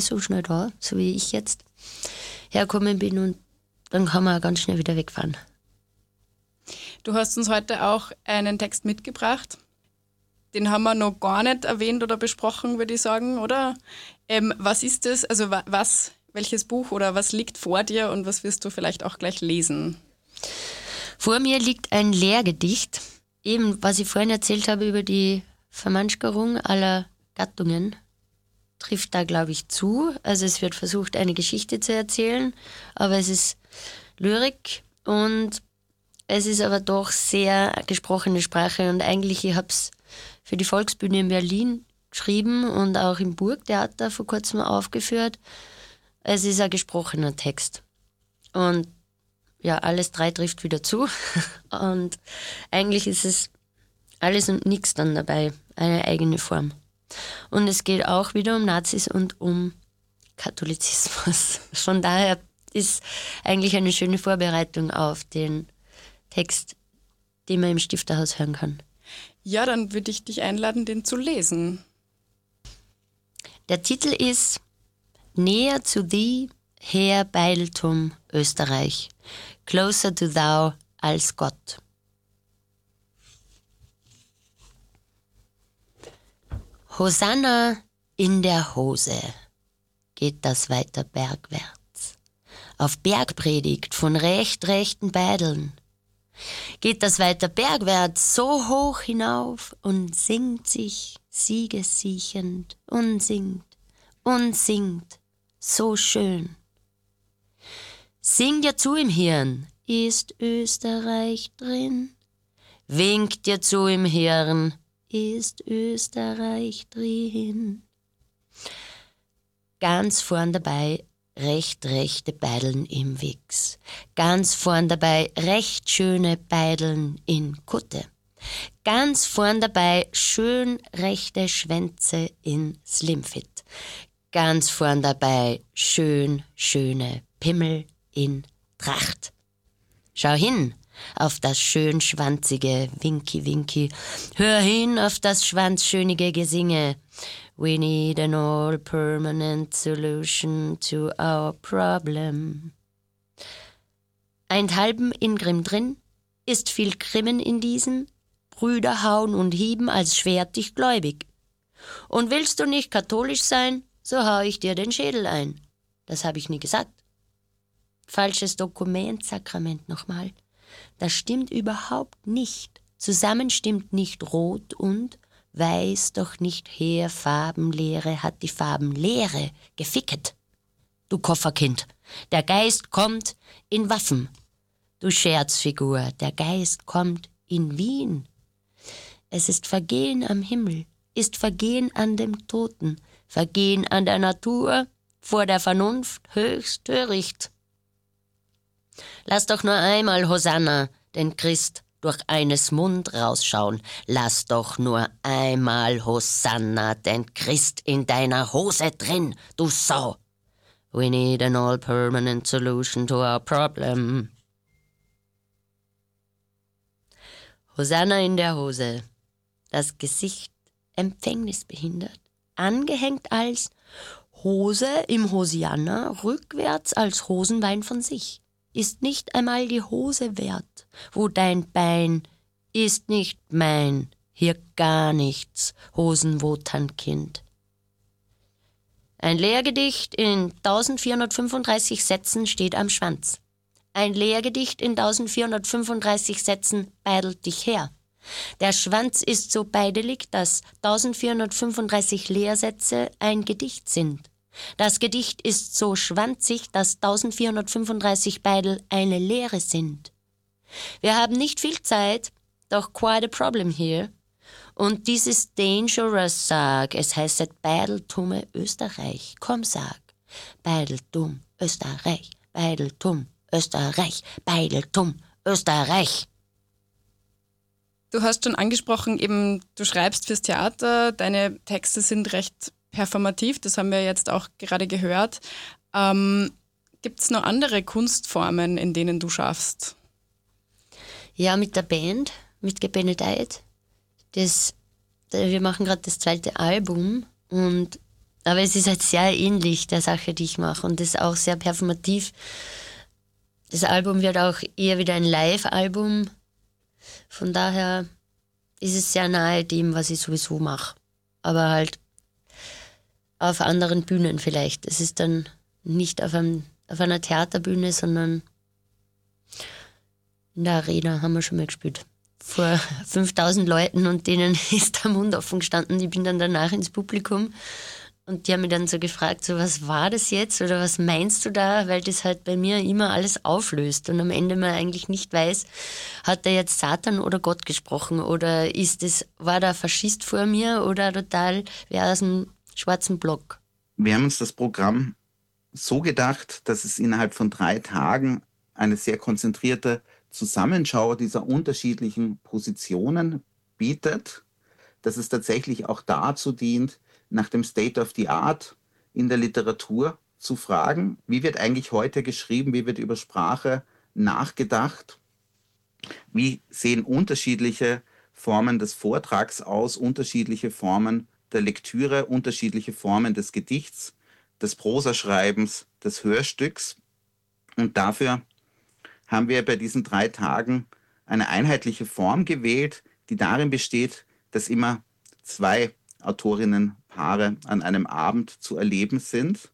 so schnell da, so wie ich jetzt hergekommen bin, und dann kann man auch ganz schnell wieder wegfahren. Du hast uns heute auch einen Text mitgebracht. Den haben wir noch gar nicht erwähnt oder besprochen, würde ich sagen, oder? Was ist das? Also welches Buch oder was liegt vor dir und was wirst du vielleicht auch gleich lesen? Vor mir liegt ein Lehrgedicht, eben was ich vorhin erzählt habe über die Vermanschgerung aller Gattungen, trifft da, glaube ich, zu. Also es wird versucht, eine Geschichte zu erzählen, aber es ist Lyrik und es ist aber doch sehr gesprochene Sprache, und eigentlich, ich habe es für die Volksbühne in Berlin geschrieben und auch im Burgtheater vor kurzem aufgeführt. Es ist ein gesprochener Text. Und ja, alles drei trifft wieder zu. Und eigentlich ist es alles und nichts dann dabei, eine eigene Form. Und es geht auch wieder um Nazis und um Katholizismus. Von daher ist eigentlich eine schöne Vorbereitung auf den Text, den man im Stifterhaus hören kann. Ja, dann würde ich dich einladen, den zu lesen. Der Titel ist Näher zu thee, Herr Beiltum, Österreich. Closer to thou als Gott. Hosanna in der Hose geht das weiter bergwärts. Auf Bergpredigt von rechten Beideln geht das weiter bergwärts so hoch hinauf und singt sich siegessiechend und singt so schön. Sing dir zu im Hirn, ist Österreich drin? Winkt dir zu im Hirn, ist Österreich drin? Ganz vorn dabei rechte Beideln im Wichs. Ganz vorn dabei recht schöne Beideln in Kutte. Ganz vorn dabei schön rechte Schwänze in Slimfit. Ganz vorn dabei schöne Pimmel in Tracht. Schau hin auf das schön schwanzige Winky. Hör hin auf das schwanzschönige Gesinge. We need an all-permanent solution to our problem. Einthalben in Grimm drin, ist viel Grimmen in diesen, Brüder hauen und hieben als schwert dich gläubig. Und willst du nicht katholisch sein, so hau ich dir den Schädel ein. Das habe ich nie gesagt. Falsches Dokumentsakrament nochmal. Das stimmt überhaupt nicht. Zusammen stimmt nicht Rot und Weiß, doch nicht her, Farbenlehre hat die Farbenlehre geficket. Du Kofferkind, der Geist kommt in Waffen. Du Scherzfigur, der Geist kommt in Wien. Es ist Vergehen am Himmel, ist Vergehen an dem Toten, Vergehen an der Natur, vor der Vernunft höchst töricht. Lass doch nur einmal Hosanna, den Christ, durch eines Mund rausschauen. Lass doch nur einmal Hosanna, den Christ in deiner Hose drin, du Sau. We need an all-permanent solution to our problem. Hosanna in der Hose, das Gesicht empfängnisbehindert, angehängt als Hose im Hosianna, rückwärts als Hosenbein von sich. Ist nicht einmal die Hose wert, wo dein Bein ist nicht mein, hier gar nichts, Hosenwoternkind. Ein Lehrgedicht in 1435 Sätzen steht am Schwanz. Ein Lehrgedicht in 1435 Sätzen beidelt dich her. Der Schwanz ist so beidelig, dass 1435 Lehrsätze ein Gedicht sind. Das Gedicht ist so schwanzig, dass 1435 Beidel eine Lehre sind. Wir haben nicht viel Zeit, doch quite a problem here. Und dies ist dangerous, sag, es heißt Beideltumme Österreich. Komm, sag, Beideltum Österreich, Beideltum Österreich, Beideltum Österreich. Du hast schon angesprochen, eben du schreibst fürs Theater, deine Texte sind recht performativ, das haben wir jetzt auch gerade gehört. Gibt es noch andere Kunstformen, in denen du schaffst? Ja, mit der Band, mit Gebenedeit. Wir machen gerade das 2. Album und Aber es ist halt sehr ähnlich der Sache, die ich mache und das ist auch sehr performativ. Das Album wird auch eher wieder ein Live-Album. Von daher ist es sehr nahe dem, was ich sowieso mache. Aber halt auf anderen Bühnen vielleicht. Es ist dann nicht auf einer Theaterbühne, sondern in der Arena haben wir schon mal gespielt. Vor 5000 Leuten und denen ist der Mund offen gestanden. Ich bin dann danach ins Publikum und die haben mich dann so gefragt, so was war das jetzt oder was meinst du da? Weil das halt bei mir immer alles auflöst und am Ende man eigentlich nicht weiß, hat da jetzt Satan oder Gott gesprochen oder war da ein Faschist vor mir oder total wer aus dem schwarzen Block? Wir haben uns das Programm so gedacht, dass es innerhalb von 3 Tagen eine sehr konzentrierte Zusammenschau dieser unterschiedlichen Positionen bietet, dass es tatsächlich auch dazu dient, nach dem State of the Art in der Literatur zu fragen, wie wird eigentlich heute geschrieben, wie wird über Sprache nachgedacht, wie sehen unterschiedliche Formen des Vortrags aus, unterschiedliche Formen der Lektüre, unterschiedliche Formen des Gedichts, des Prosaschreibens, des Hörstücks. Und dafür haben wir bei diesen 3 Tagen eine einheitliche Form gewählt, die darin besteht, dass immer 2 Autorinnenpaare an einem Abend zu erleben sind.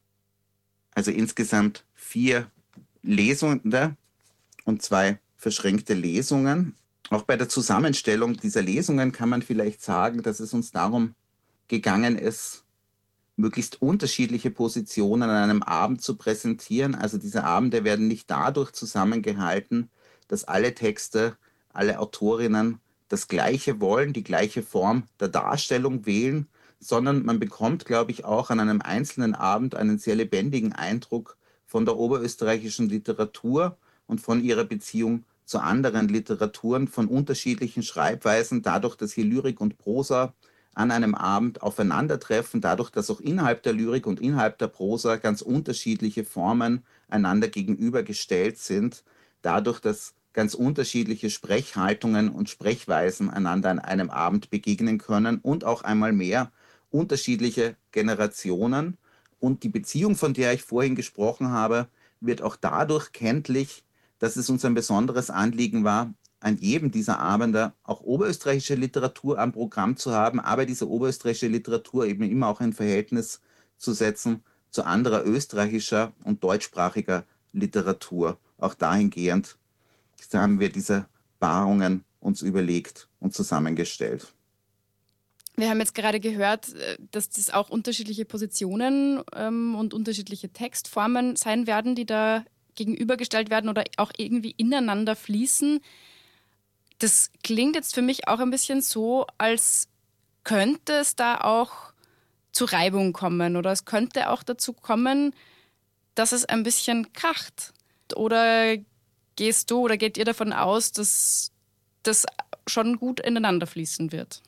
Also insgesamt 4 Lesende und 2 verschränkte Lesungen. Auch bei der Zusammenstellung dieser Lesungen kann man vielleicht sagen, dass es uns darum gegangen ist, möglichst unterschiedliche Positionen an einem Abend zu präsentieren. Also diese Abende werden nicht dadurch zusammengehalten, dass alle Texte, alle Autorinnen das Gleiche wollen, die gleiche Form der Darstellung wählen, sondern man bekommt, glaube ich, auch an einem einzelnen Abend einen sehr lebendigen Eindruck von der oberösterreichischen Literatur und von ihrer Beziehung zu anderen Literaturen, von unterschiedlichen Schreibweisen, dadurch, dass hier Lyrik und Prosa an einem Abend aufeinandertreffen, dadurch, dass auch innerhalb der Lyrik und innerhalb der Prosa ganz unterschiedliche Formen einander gegenübergestellt sind, dadurch, dass ganz unterschiedliche Sprechhaltungen und Sprechweisen einander an einem Abend begegnen können und auch einmal mehr unterschiedliche Generationen. Und die Beziehung, von der ich vorhin gesprochen habe, wird auch dadurch kenntlich, dass es uns ein besonderes Anliegen war, an jedem dieser Abende auch oberösterreichische Literatur am Programm zu haben, aber diese oberösterreichische Literatur eben immer auch in Verhältnis zu setzen zu anderer österreichischer und deutschsprachiger Literatur. Auch dahingehend haben wir diese Paarungen uns überlegt und zusammengestellt. Wir haben jetzt gerade gehört, dass das auch unterschiedliche Positionen und unterschiedliche Textformen sein werden, die da gegenübergestellt werden oder auch irgendwie ineinander fließen. Das klingt jetzt für mich auch ein bisschen so, als könnte es da auch zu Reibung kommen oder es könnte auch dazu kommen, dass es ein bisschen kracht. Oder geht ihr davon aus, dass das schon gut ineinander fließen wird?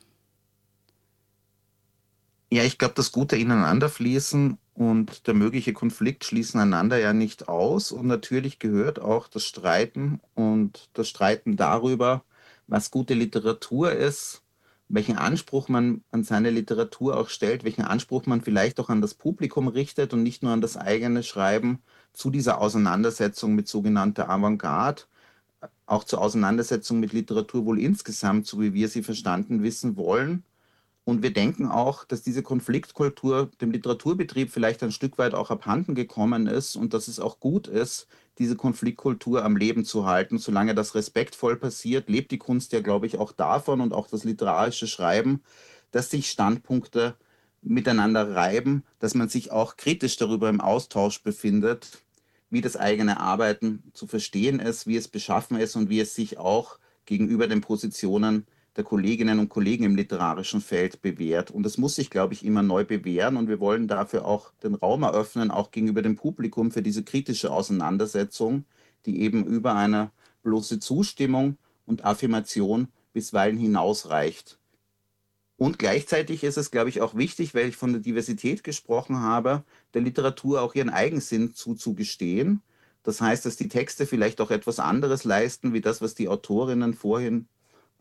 Ja, ich glaube, das gute Ineinanderfließen und der mögliche Konflikt schließen einander ja nicht aus. Und natürlich gehört auch das Streiten und das Streiten darüber, was gute Literatur ist, welchen Anspruch man an seine Literatur auch stellt, welchen Anspruch man vielleicht auch an das Publikum richtet und nicht nur an das eigene Schreiben, zu dieser Auseinandersetzung mit sogenannter Avantgarde, auch zur Auseinandersetzung mit Literatur wohl insgesamt, so wie wir sie verstanden wissen wollen. Und wir denken auch, dass diese Konfliktkultur dem Literaturbetrieb vielleicht ein Stück weit auch abhanden gekommen ist und dass es auch gut ist, diese Konfliktkultur am Leben zu halten. Solange das respektvoll passiert, lebt die Kunst ja, glaube ich, auch davon und auch das literarische Schreiben, dass sich Standpunkte miteinander reiben, dass man sich auch kritisch darüber im Austausch befindet, wie das eigene Arbeiten zu verstehen ist, wie es beschaffen ist und wie es sich auch gegenüber den Positionen der Kolleginnen und Kollegen im literarischen Feld bewährt. Und es muss sich, glaube ich, immer neu bewähren. Und wir wollen dafür auch den Raum eröffnen, auch gegenüber dem Publikum, für diese kritische Auseinandersetzung, die eben über eine bloße Zustimmung und Affirmation bisweilen hinausreicht. Und gleichzeitig ist es, glaube ich, auch wichtig, weil ich von der Diversität gesprochen habe, der Literatur auch ihren Eigensinn zuzugestehen. Das heißt, dass die Texte vielleicht auch etwas anderes leisten, wie das, was die Autorinnen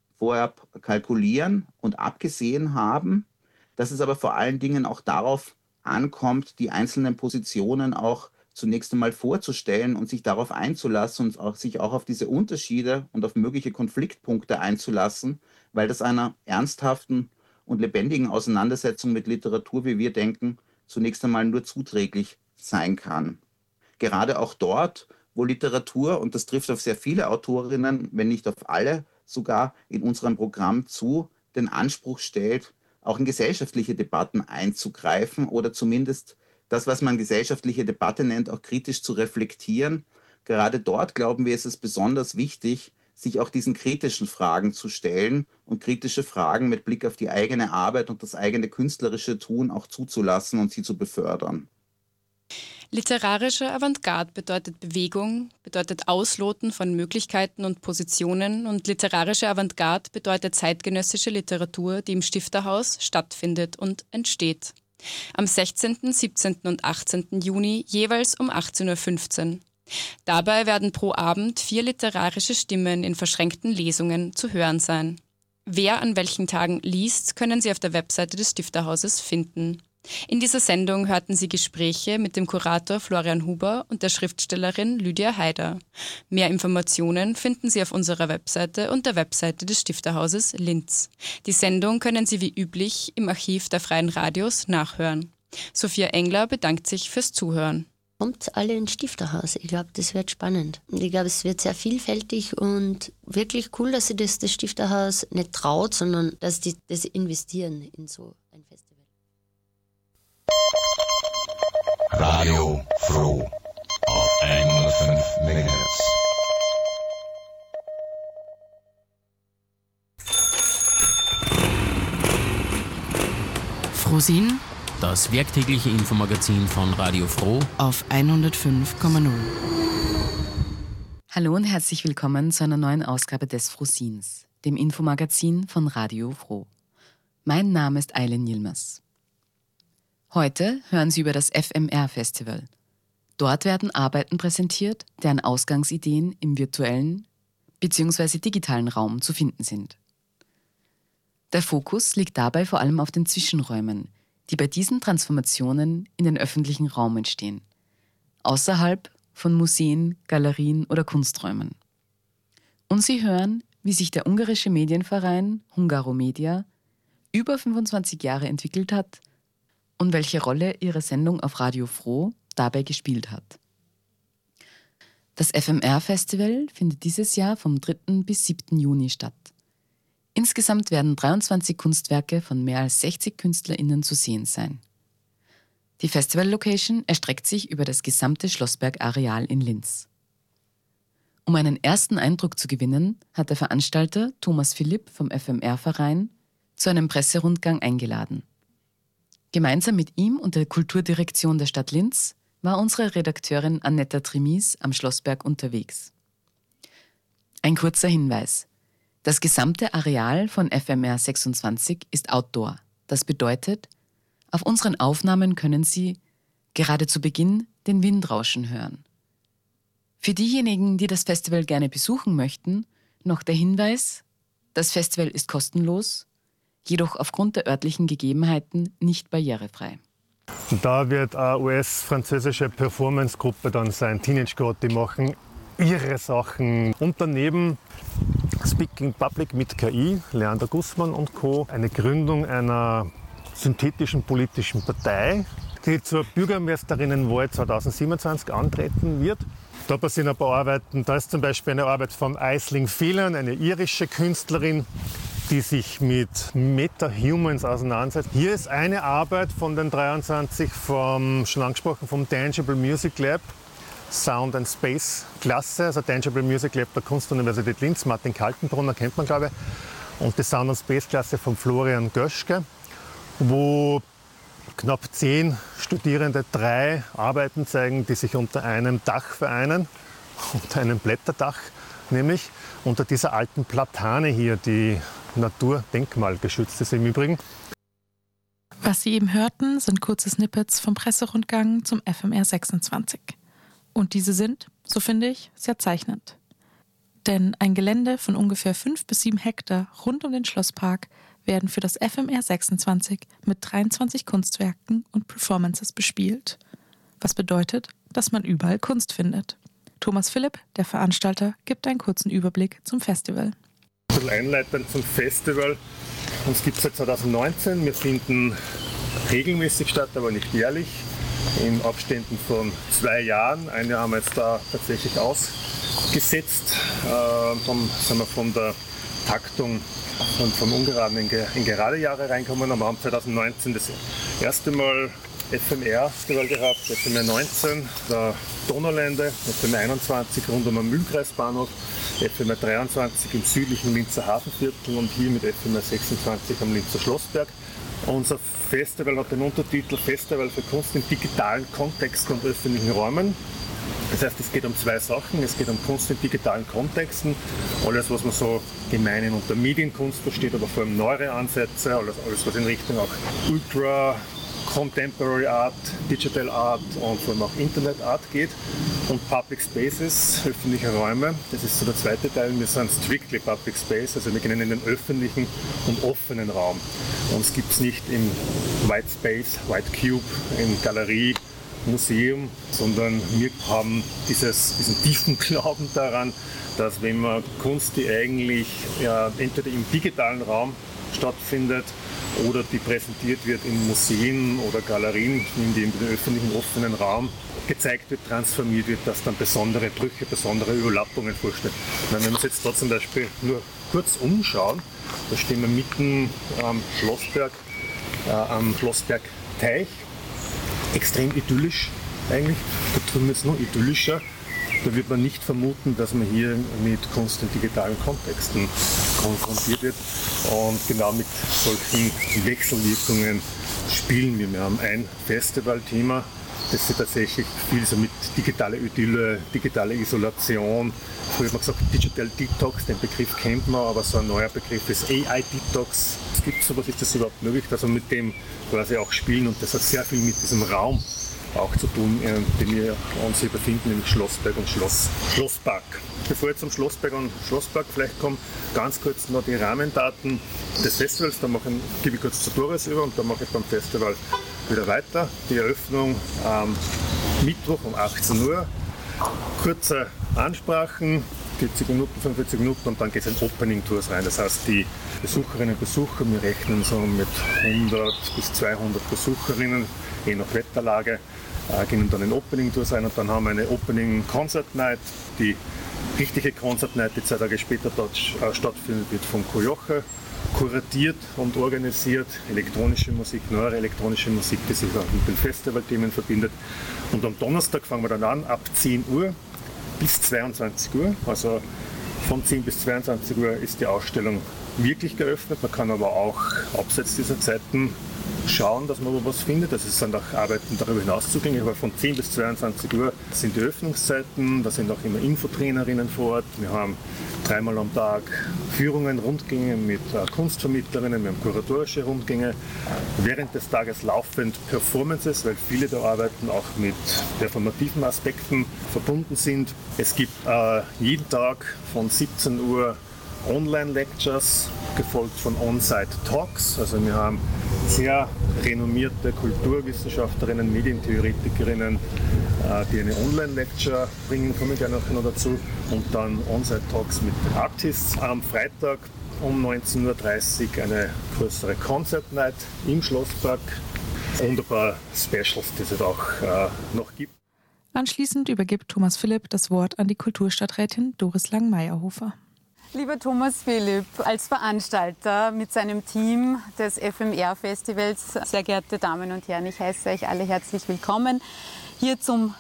vorher kalkulieren und abgesehen haben, dass es aber vor allen Dingen auch darauf ankommt, die einzelnen Positionen auch zunächst einmal vorzustellen und sich darauf einzulassen und sich auch auf diese Unterschiede und auf mögliche Konfliktpunkte einzulassen, weil das einer ernsthaften und lebendigen Auseinandersetzung mit Literatur, wie wir denken, zunächst einmal nur zuträglich sein kann. Gerade auch dort, wo Literatur, und das trifft auf sehr viele Autorinnen, wenn nicht auf alle sogar in unserem Programm zu, den Anspruch stellt, auch in gesellschaftliche Debatten einzugreifen oder zumindest das, was man gesellschaftliche Debatte nennt, auch kritisch zu reflektieren. Gerade dort, glauben wir, ist es besonders wichtig, sich auch diesen kritischen Fragen zu stellen und kritische Fragen mit Blick auf die eigene Arbeit und das eigene künstlerische Tun auch zuzulassen und sie zu befördern. Literarische Avantgarde bedeutet Bewegung, bedeutet Ausloten von Möglichkeiten und Positionen, und literarische Avantgarde bedeutet zeitgenössische Literatur, die im Stifterhaus stattfindet und entsteht. Am 16., 17. und 18. Juni jeweils um 18.15 Uhr. Dabei werden pro Abend 4 literarische Stimmen in verschränkten Lesungen zu hören sein. Wer an welchen Tagen liest, können Sie auf der Webseite des Stifterhauses finden. In dieser Sendung hörten Sie Gespräche mit dem Kurator Florian Huber und der Schriftstellerin Lydia Haider. Mehr Informationen finden Sie auf unserer Webseite und der Webseite des Stifterhauses Linz. Die Sendung können Sie wie üblich im Archiv der Freien Radios nachhören. Sophia Engler bedankt sich fürs Zuhören. Kommt alle ins Stifterhaus. Ich glaube, das wird spannend. Ich glaube, es wird sehr vielfältig und wirklich cool, dass sich das Stifterhaus nicht traut, sondern dass die das investieren in so ein Festival. Radio Froh auf 105 MHz. Frohsinn, das werktägliche Infomagazin von Radio Froh auf 105,0. Hallo und herzlich willkommen zu einer neuen Ausgabe des Frohsinns, dem Infomagazin von Radio Froh. Mein Name ist Eileen Yilmaz. Heute hören Sie über das FMR-Festival. Dort werden Arbeiten präsentiert, deren Ausgangsideen im virtuellen bzw. digitalen Raum zu finden sind. Der Fokus liegt dabei vor allem auf den Zwischenräumen, die bei diesen Transformationen in den öffentlichen Raum entstehen, außerhalb von Museen, Galerien oder Kunsträumen. Und Sie hören, wie sich der ungarische Medienverein Hungaromedia über 25 Jahre entwickelt hat und welche Rolle ihre Sendung auf Radio Froh dabei gespielt hat. Das FMR-Festival findet dieses Jahr vom 3. bis 7. Juni statt. Insgesamt werden 23 Kunstwerke von mehr als 60 KünstlerInnen zu sehen sein. Die Festival-Location erstreckt sich über das gesamte Schlossberg-Areal in Linz. Um einen ersten Eindruck zu gewinnen, hat der Veranstalter Thomas Philipp vom FMR-Verein zu einem Presserundgang eingeladen. Gemeinsam mit ihm und der Kulturdirektion der Stadt Linz war unsere Redakteurin Annetta Trimis am Schlossberg unterwegs. Ein kurzer Hinweis. Das gesamte Areal von FMR 26 ist Outdoor. Das bedeutet, auf unseren Aufnahmen können Sie gerade zu Beginn den Windrauschen hören. Für diejenigen, die das Festival gerne besuchen möchten, noch der Hinweis, das Festival ist kostenlos, jedoch aufgrund der örtlichen Gegebenheiten nicht barrierefrei. Da wird eine US-französische Performance-Gruppe dann sein, Teenage God, die machen ihre Sachen. Und daneben Speaking Public mit KI, Leander Gussmann und Co. Eine Gründung einer synthetischen politischen Partei, die zur Bürgermeisterinnenwahl 2027 antreten wird. Da passieren ein paar Arbeiten. Da ist zum Beispiel eine Arbeit von Aisling Phelan, eine irische Künstlerin, die sich mit Meta-Humans auseinandersetzt. Hier ist eine Arbeit von den 23 schon angesprochen, vom Tangible Music Lab, Sound and Space Klasse, also Tangible Music Lab der Kunstuniversität Linz, Martin Kaltenbrunner kennt man, glaube ich, und die Sound and Space Klasse von Florian Göschke, wo knapp 10 Studierende 3 Arbeiten zeigen, die sich unter einem Dach vereinen, unter einem Blätterdach, nämlich unter dieser alten Platane hier, die naturdenkmalgeschützt ist im Übrigen. Was Sie eben hörten, sind kurze Snippets vom Presserundgang zum FMR 26. Und diese sind, so finde ich, sehr zeichnend. Denn ein Gelände von ungefähr 5 bis 7 Hektar rund um den Schlosspark werden für das FMR 26 mit 23 Kunstwerken und Performances bespielt. Was bedeutet, dass man überall Kunst findet. Thomas Philipp, der Veranstalter, gibt einen kurzen Überblick zum Festival. Ein bisschen einleitend zum Festival. Uns gibt es seit 2019. Wir finden regelmäßig statt, aber nicht jährlich. In Abständen von 2 Jahren. Ein Jahr haben wir jetzt da tatsächlich ausgesetzt. Dann sind wir von der Taktung und vom Ungeraden in gerade Jahre reinkommen. Wir haben 2019 das erste Mal FMR-Festival gehabt, FMR 19, der Donaulände, FMR 21 rund um den Mühlkreisbahnhof, FMR 23 im südlichen Linzer Hafenviertel und hier mit FMR 26 am Linzer Schlossberg. Unser Festival hat den Untertitel Festival für Kunst in digitalen Kontexten und öffentlichen Räumen. Das heißt, es geht um 2 Sachen. Es geht um Kunst in digitalen Kontexten, alles, was man so gemeinhin unter Medienkunst versteht, aber vor allem neuere Ansätze, alles was in Richtung auch Ultra Contemporary Art, Digital Art und vor allem auch Internet Art geht. Und Public Spaces, öffentliche Räume, das ist so der zweite Teil. Wir sind strictly Public Space, also wir gehen in den öffentlichen und offenen Raum. Uns gibt es nicht im White Space, White Cube, in Galerie, Museum, sondern wir haben diesen tiefen Glauben daran, dass wenn man Kunst, die eigentlich entweder im digitalen Raum stattfindet oder die präsentiert wird in Museen oder Galerien, in dem den öffentlichen offenen Raum gezeigt wird, transformiert wird, dass dann besondere Brüche, besondere Überlappungen vorstellen. Wenn wir uns jetzt da zum Beispiel nur kurz umschauen, da stehen wir mitten am Schlossbergteich, extrem idyllisch eigentlich, da drüben ist es noch idyllischer. Da wird man nicht vermuten, dass man hier mit Kunst in digitalen Kontexten konfrontiert wird. Und genau mit solchen Wechselwirkungen spielen wir. Wir haben ein Festivalthema, das sich tatsächlich viel so mit digitaler Idylle, digitaler Isolation, früher hat man gesagt Digital Detox, den Begriff kennt man, aber so ein neuer Begriff ist AI Detox. Es gibt sowas, ist das überhaupt möglich, dass wir mit dem quasi auch spielen, und das hat sehr viel mit diesem Raum auch zu tun, in dem wir uns hier befinden, nämlich Schlossberg und Schlosspark. Bevor ich zum Schlossberg und Schlosspark vielleicht komme, ganz kurz noch die Rahmendaten des Festivals. Da gebe ich kurz zu Doris über und dann mache ich beim Festival wieder weiter. Die Eröffnung am Mittwoch um 18 Uhr. Kurze Ansprachen, 40 Minuten, 45 Minuten, und dann geht es in Opening-Tours rein. Das heißt, die Besucherinnen und Besucher, wir rechnen so mit 100 bis 200 Besucherinnen, je nach Wetterlage, gehen dann in Opening-Tours rein, und dann haben wir eine Opening-Concert-Night. Die richtige Concert-Night, die 2 Tage später dort stattfindet, wird von Kojoche kuratiert und organisiert. Elektronische Musik, neuere elektronische Musik, die sich auch mit den Festivalthemen verbindet. Und am Donnerstag fangen wir dann an, ab 10 Uhr bis 22 Uhr. Also von 10 bis 22 Uhr ist die Ausstellung wirklich geöffnet. Man kann aber auch abseits dieser Zeiten schauen, dass man was findet. Das ist dann auch Arbeiten darüber hinaus zugänglich. Aber von 10 bis 22 Uhr sind die Öffnungszeiten. Da sind auch immer Infotrainerinnen vor Ort. Wir haben 3-mal am Tag Führungen, Rundgänge mit Kunstvermittlerinnen. Wir haben kuratorische Rundgänge. Während des Tages laufend Performances, weil viele der Arbeiten auch mit performativen Aspekten verbunden sind. Es gibt jeden Tag von 17 Uhr Online-Lectures, gefolgt von On-Site-Talks. Also wir haben sehr renommierte Kulturwissenschaftlerinnen, Medientheoretikerinnen, die eine Online-Lecture bringen, komme ich gerne noch dazu. Und dann On-Site-Talks mit den Artists. Am Freitag um 19.30 Uhr eine größere Concert-Night im Schlosspark und ein paar Specials, die es auch noch gibt. Anschließend übergibt Thomas Philipp das Wort an die Kulturstadträtin Doris Lang-Meierhofer. Lieber Thomas Philipp, als Veranstalter mit seinem Team des FMR-Festivals, sehr geehrte Damen und Herren, ich heiße euch alle herzlich willkommen hier zum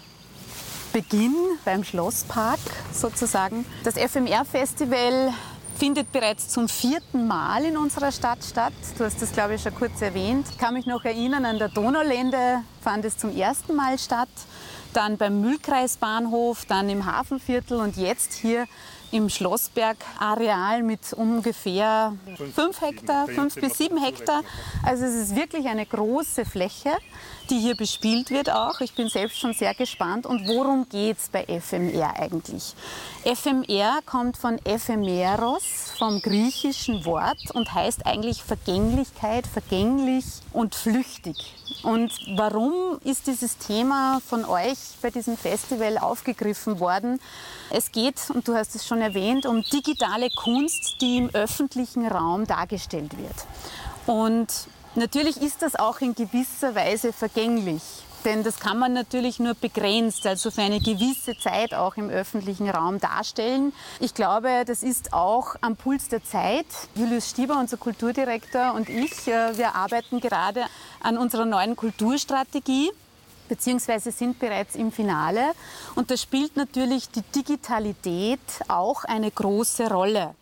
Beginn beim Schlosspark sozusagen. Das FMR-Festival findet bereits zum 4. Mal in unserer Stadt statt. Du hast das, glaube ich, schon kurz erwähnt. Ich kann mich noch erinnern, an der Donaulände fand es zum 1. Mal statt, dann beim Mühlkreisbahnhof, dann im Hafenviertel und jetzt hier im Schlossberg-Areal mit ungefähr 5 Hektar, 5 bis 7 Hektar. Also es ist wirklich eine große Fläche, die hier bespielt wird auch. Ich bin selbst schon sehr gespannt. Und worum geht es bei FMR eigentlich? FMR kommt von Ephemeros, vom griechischen Wort und heißt eigentlich Vergänglichkeit, vergänglich und flüchtig. Und warum ist dieses Thema von euch bei diesem Festival aufgegriffen worden? Es geht, und du hast es schon erwähnt, um digitale Kunst, die im öffentlichen Raum dargestellt wird. Und natürlich ist das auch in gewisser Weise vergänglich. Denn das kann man natürlich nur begrenzt, also für eine gewisse Zeit auch im öffentlichen Raum darstellen. Ich glaube, das ist auch am Puls der Zeit. Julius Stieber, unser Kulturdirektor, und ich, wir arbeiten gerade an unserer neuen Kulturstrategie, beziehungsweise sind bereits im Finale. Und da spielt natürlich die Digitalität auch eine große Rolle.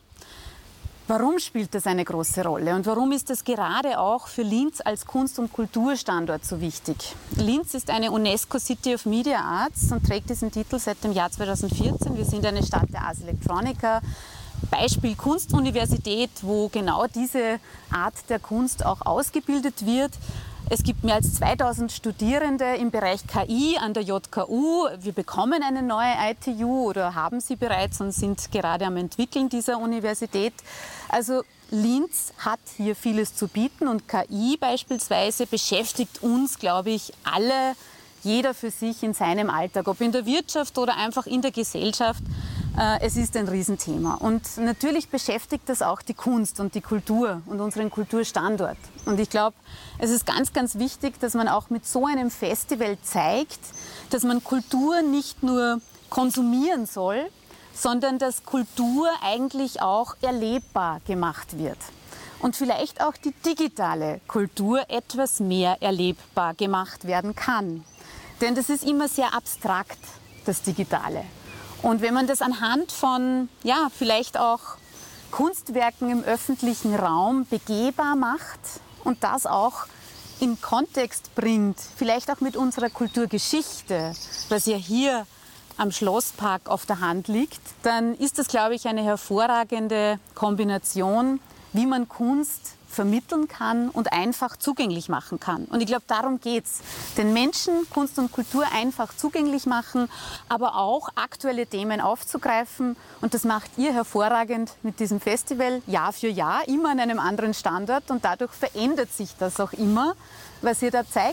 Warum spielt das eine große Rolle und warum ist das gerade auch für Linz als Kunst- und Kulturstandort so wichtig? Linz ist eine UNESCO City of Media Arts und trägt diesen Titel seit dem Jahr 2014. Wir sind eine Stadt der Ars Electronica, Beispiel Kunstuniversität, wo genau diese Art der Kunst auch ausgebildet wird. Es gibt mehr als 2000 Studierende im Bereich KI an der JKU. Wir bekommen eine neue ITU oder haben sie bereits und sind gerade am Entwickeln dieser Universität. Also Linz hat hier vieles zu bieten und KI beispielsweise beschäftigt uns, glaube ich, alle, jeder für sich in seinem Alltag, ob in der Wirtschaft oder einfach in der Gesellschaft. Es ist ein Riesenthema. Und natürlich beschäftigt das auch die Kunst und die Kultur und unseren Kulturstandort. Und ich glaube, es ist ganz, ganz wichtig, dass man auch mit so einem Festival zeigt, dass man Kultur nicht nur konsumieren soll, sondern dass Kultur eigentlich auch erlebbar gemacht wird. Und vielleicht auch die digitale Kultur etwas mehr erlebbar gemacht werden kann. Denn das ist immer sehr abstrakt, das Digitale. Und wenn man das anhand von, ja, vielleicht auch Kunstwerken im öffentlichen Raum begehbar macht und das auch in Kontext bringt, vielleicht auch mit unserer Kulturgeschichte, was ja hier am Schlosspark auf der Hand liegt, dann ist das, glaube ich, eine hervorragende Kombination, wie man Kunst vermitteln kann und einfach zugänglich machen kann. Und ich glaube, darum geht es. Den Menschen Kunst und Kultur einfach zugänglich machen, aber auch aktuelle Themen aufzugreifen. Und das macht ihr hervorragend mit diesem Festival, Jahr für Jahr, immer an einem anderen Standort. Und dadurch verändert sich das auch immer, was ihr da zeigt.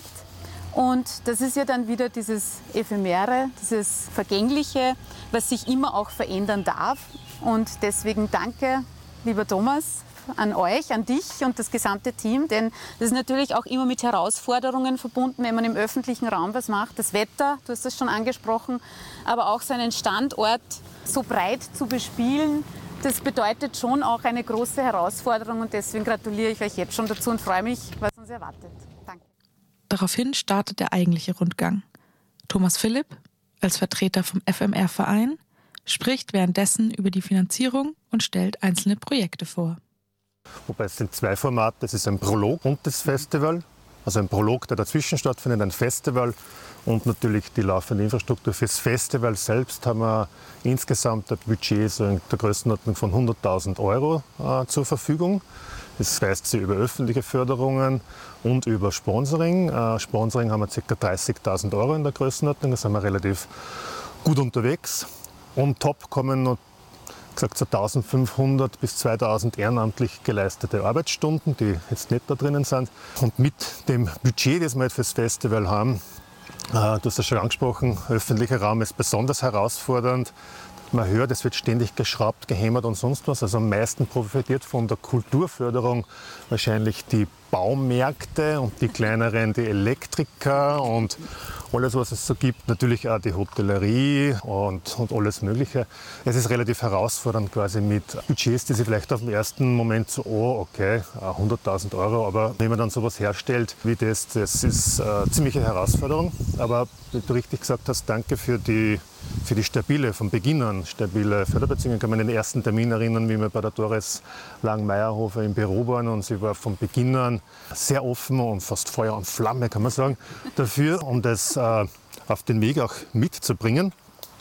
Und das ist ja dann wieder dieses Ephemere, dieses Vergängliche, was sich immer auch verändern darf. Und deswegen danke, lieber Thomas, an euch, an dich und das gesamte Team, denn das ist natürlich auch immer mit Herausforderungen verbunden, wenn man im öffentlichen Raum was macht. Das Wetter, du hast das schon angesprochen, aber auch so einen Standort so breit zu bespielen, das bedeutet schon auch eine große Herausforderung und deswegen gratuliere ich euch jetzt schon dazu und freue mich, was uns erwartet. Danke. Daraufhin startet der eigentliche Rundgang. Thomas Philipp, als Vertreter vom FMR-Verein, spricht währenddessen über die Finanzierung und stellt einzelne Projekte vor. Wobei es sind zwei Formate, es ist ein Prolog und das Festival. Also ein Prolog, der dazwischen stattfindet, ein Festival und natürlich die laufende Infrastruktur. Fürs Festival selbst haben wir insgesamt ein Budget so in der Größenordnung von 100.000 Euro zur Verfügung. Das weist sich über öffentliche Förderungen und über Sponsoring. Sponsoring haben wir ca. 30.000 Euro in der Größenordnung, da sind wir relativ gut unterwegs. On top kommen noch gesagt so 1500 bis 2000 ehrenamtlich geleistete Arbeitsstunden, die jetzt nicht da drinnen sind. Und mit dem Budget, das wir jetzt fürs Festival haben, du hast das schon angesprochen, öffentlicher Raum ist besonders herausfordernd. Man hört, es wird ständig geschraubt, gehämmert und sonst was. Also am meisten profitiert von der Kulturförderung wahrscheinlich die Baumärkte und die kleineren, die Elektriker und alles, was es so gibt. Natürlich auch die Hotellerie und alles Mögliche. Es ist relativ herausfordernd quasi mit Budgets, die sich vielleicht auf den ersten Moment so, oh okay, 100.000 Euro, aber wenn man dann sowas herstellt wie das ist eine ziemliche Herausforderung. Aber wie du richtig gesagt hast, danke für die stabile, von Beginn an stabile Förderbeziehungen. Ich kann mich an den ersten Termin erinnern, wie wir bei der Doris Lang-Meierhofer im Büro waren und sie war von Beginn an sehr offen und fast Feuer und Flamme, kann man sagen, dafür, um das auf den Weg auch mitzubringen.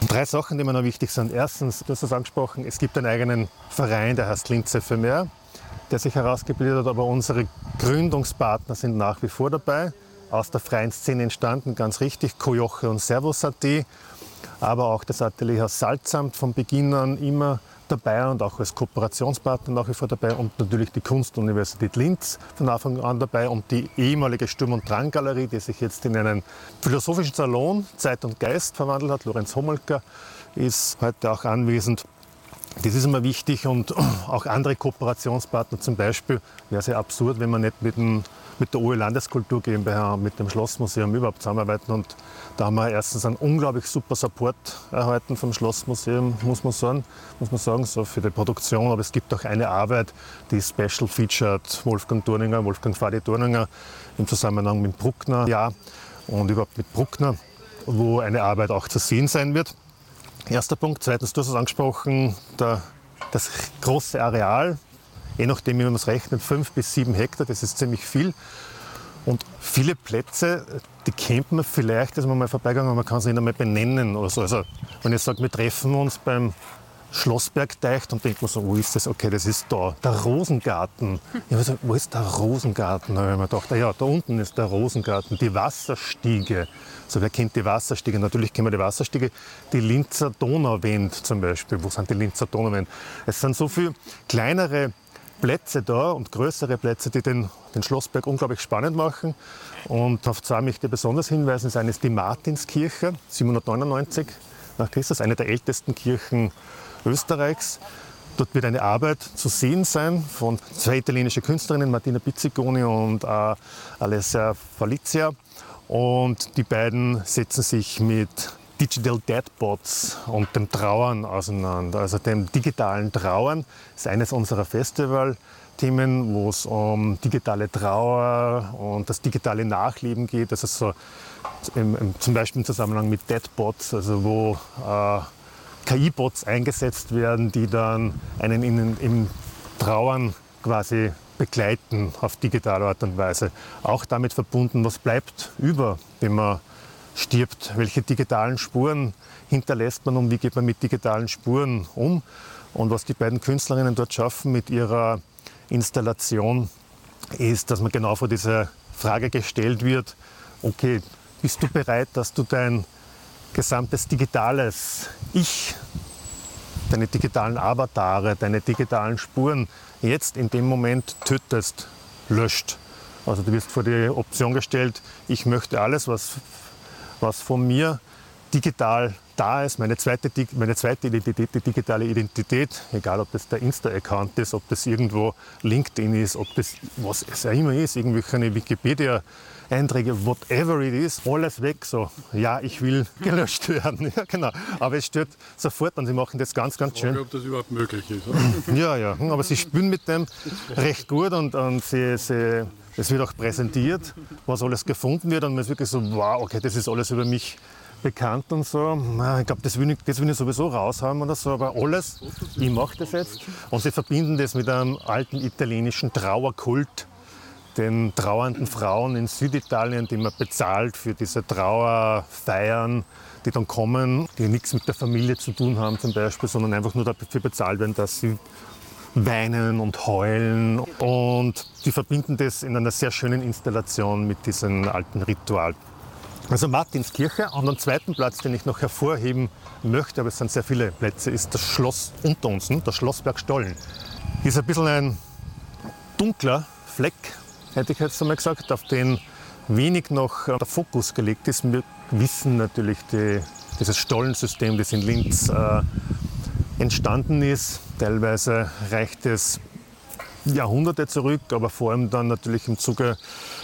3 Sachen, die mir noch wichtig sind. Erstens, du hast es angesprochen, es gibt einen eigenen Verein, der heißt Linz FMR, der sich herausgebildet hat, aber unsere Gründungspartner sind nach wie vor dabei. Aus der freien Szene entstanden, ganz richtig, Kojoche und Servus.at, aber auch das Atelier Haus Salzamt von Beginn an immer dabei und auch als Kooperationspartner nach wie vor dabei und natürlich die Kunstuniversität Linz von Anfang an dabei und die ehemalige Sturm- und Drang-Galerie, die sich jetzt in einen philosophischen Salon Zeit und Geist verwandelt hat. Lorenz Homolka ist heute auch anwesend. Das ist immer wichtig und auch andere Kooperationspartner, zum Beispiel wäre es ja absurd, wenn man nicht mit der OE Landeskultur GmbH, mit dem Schlossmuseum überhaupt zusammenarbeiten. Und da haben wir erstens einen unglaublich super Support erhalten vom Schlossmuseum, muss man sagen, so für die Produktion. Aber es gibt auch eine Arbeit, die Special featured Wolfgang Fadi Durninger im Zusammenhang mit Bruckner, ja, und überhaupt mit Bruckner, wo eine Arbeit auch zu sehen sein wird. Erster Punkt. Zweitens, du hast es angesprochen, das große Areal, je nachdem, wie man es rechnet, 5 bis 7 Hektar, das ist ziemlich viel. Und viele Plätze, die kennt man vielleicht, dass man mal vorbeigegangen, aber man kann sie nicht einmal benennen oder so. Also, wenn ich sage, wir treffen uns beim Schlossbergteich, dann denkt man so, wo ist das? Okay, das ist da, der Rosengarten. Ich habe gesagt, wo ist der Rosengarten? Da habe ich mir gedacht, ja, da unten ist der Rosengarten, die Wasserstiege. So, wer kennt die Wasserstiege? Natürlich kennen wir die Wasserstiege. Die Linzer Donauwend zum Beispiel. Wo sind die Linzer Donauwend? Es sind so viele kleinere Plätze da und größere Plätze, die den Schlossberg unglaublich spannend machen. Und auf 2 möchte ich besonders hinweisen. Das eine ist die Martinskirche, 799 nach Christus, eine der ältesten Kirchen Österreichs. Dort wird eine Arbeit zu sehen sein von 2 italienischen Künstlerinnen, Martina Pizzigoni und Alessia Falizia. Und die beiden setzen sich mit Digital Deadbots und dem Trauern auseinander, also dem digitalen Trauern. Das ist eines unserer Festivalthemen, wo es um digitale Trauer und das digitale Nachleben geht. Das ist so zum Beispiel im Zusammenhang mit Deadbots, also wo KI-Bots eingesetzt werden, die dann einen im Trauern quasi begleiten auf digitale Art und Weise. Auch damit verbunden, was bleibt über, wenn man stirbt, welche digitalen Spuren hinterlässt man und wie geht man mit digitalen Spuren um. Und was die beiden Künstlerinnen dort schaffen mit ihrer Installation, ist, dass man genau vor diese Frage gestellt wird, okay, bist du bereit, dass du dein gesamtes digitales Ich, deine digitalen Avatare, deine digitalen Spuren jetzt in dem Moment tötest, löscht. Also du wirst vor die Option gestellt, ich möchte alles, was von mir digital da ist, meine zweite Identität, die digitale Identität, egal ob das der Insta-Account ist, ob das irgendwo LinkedIn ist, ob das was es auch immer ist, irgendwelche Wikipedia-Einträge, whatever it is, alles weg, so, ja, ich will gelöscht werden, ja genau, aber es stört sofort und sie machen das ganz, ganz schön. Ich weiß nicht, ob das überhaupt möglich ist. Oder? Ja, aber sie spielen mit dem recht gut und es wird auch präsentiert, was alles gefunden wird und man ist wirklich so, wow, okay, das ist alles über mich bekannt und so. Ich glaube, das will ich sowieso raushauen oder so, aber alles, ich mache das jetzt. Und sie verbinden das mit einem alten italienischen Trauerkult, den trauernden Frauen in Süditalien, die man bezahlt für diese Trauerfeiern, die dann kommen, die nichts mit der Familie zu tun haben zum Beispiel, sondern einfach nur dafür bezahlt werden, dass sie weinen und heulen. Und die verbinden das in einer sehr schönen Installation mit diesem alten Ritual. Also Martinskirche. Und am zweiten Platz, den ich noch hervorheben möchte, aber es sind sehr viele Plätze, ist das Schloss unter uns, der Schlossberg Stollen. Ist ein bisschen ein dunkler Fleck, hätte ich jetzt einmal gesagt, auf den wenig noch der Fokus gelegt ist. Wir wissen natürlich dieses Stollensystem, das in Linz entstanden ist. Teilweise reicht es Jahrhunderte zurück, aber vor allem dann natürlich im Zuge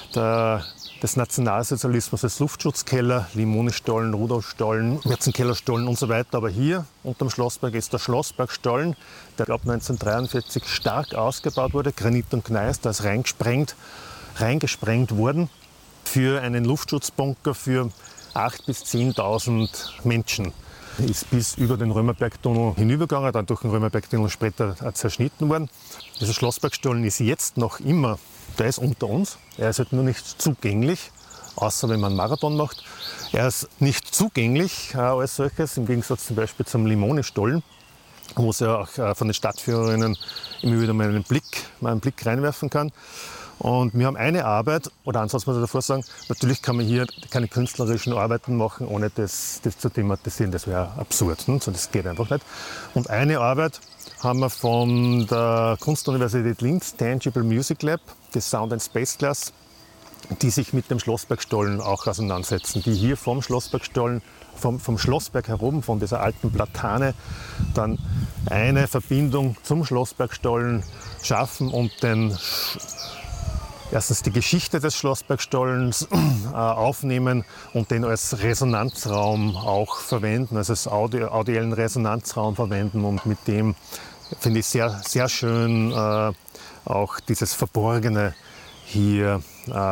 des Nationalsozialismus als Luftschutzkeller, Limone-Stollen, Rudolf-Stollen, Metzenkeller-Stollen und so weiter. Aber hier unterm Schlossberg ist der Schlossberg-Stollen, der ab 1943 stark ausgebaut wurde, Granit und Gneis, da ist reingesprengt worden für einen Luftschutzbunker für 8.000 bis 10.000 Menschen. Ist bis über den Römerbergtunnel hinübergegangen, dann durch den Römerbergtunnel später zerschnitten worden. Dieser Schlossbergstollen ist jetzt noch immer, der ist unter uns, er ist halt nur nicht zugänglich, außer wenn man einen Marathon macht. Er ist nicht zugänglich als solches, im Gegensatz zum Beispiel zum Limone-Stollen, wo es ja auch von den Stadtführerinnen immer wieder mal einen Blick reinwerfen kann. Und wir haben eine Arbeit, oder ansonsten muss ich davor sagen, natürlich kann man hier keine künstlerischen Arbeiten machen, ohne das zu thematisieren. Das wäre absurd, ne? So, das geht einfach nicht. Und eine Arbeit haben wir von der Kunstuniversität Linz, Tangible Music Lab, das Sound and Space Class, die sich mit dem Schlossbergstollen auch auseinandersetzen, die hier vom Schlossbergstollen, vom Schlossberg herum, von dieser alten Platane, dann eine Verbindung zum Schlossbergstollen schaffen und erstens die Geschichte des Schlossbergstollens aufnehmen und den als Resonanzraum auch verwenden, also als audiellen Resonanzraum verwenden und mit dem, finde ich, sehr, sehr schön auch dieses Verborgene hier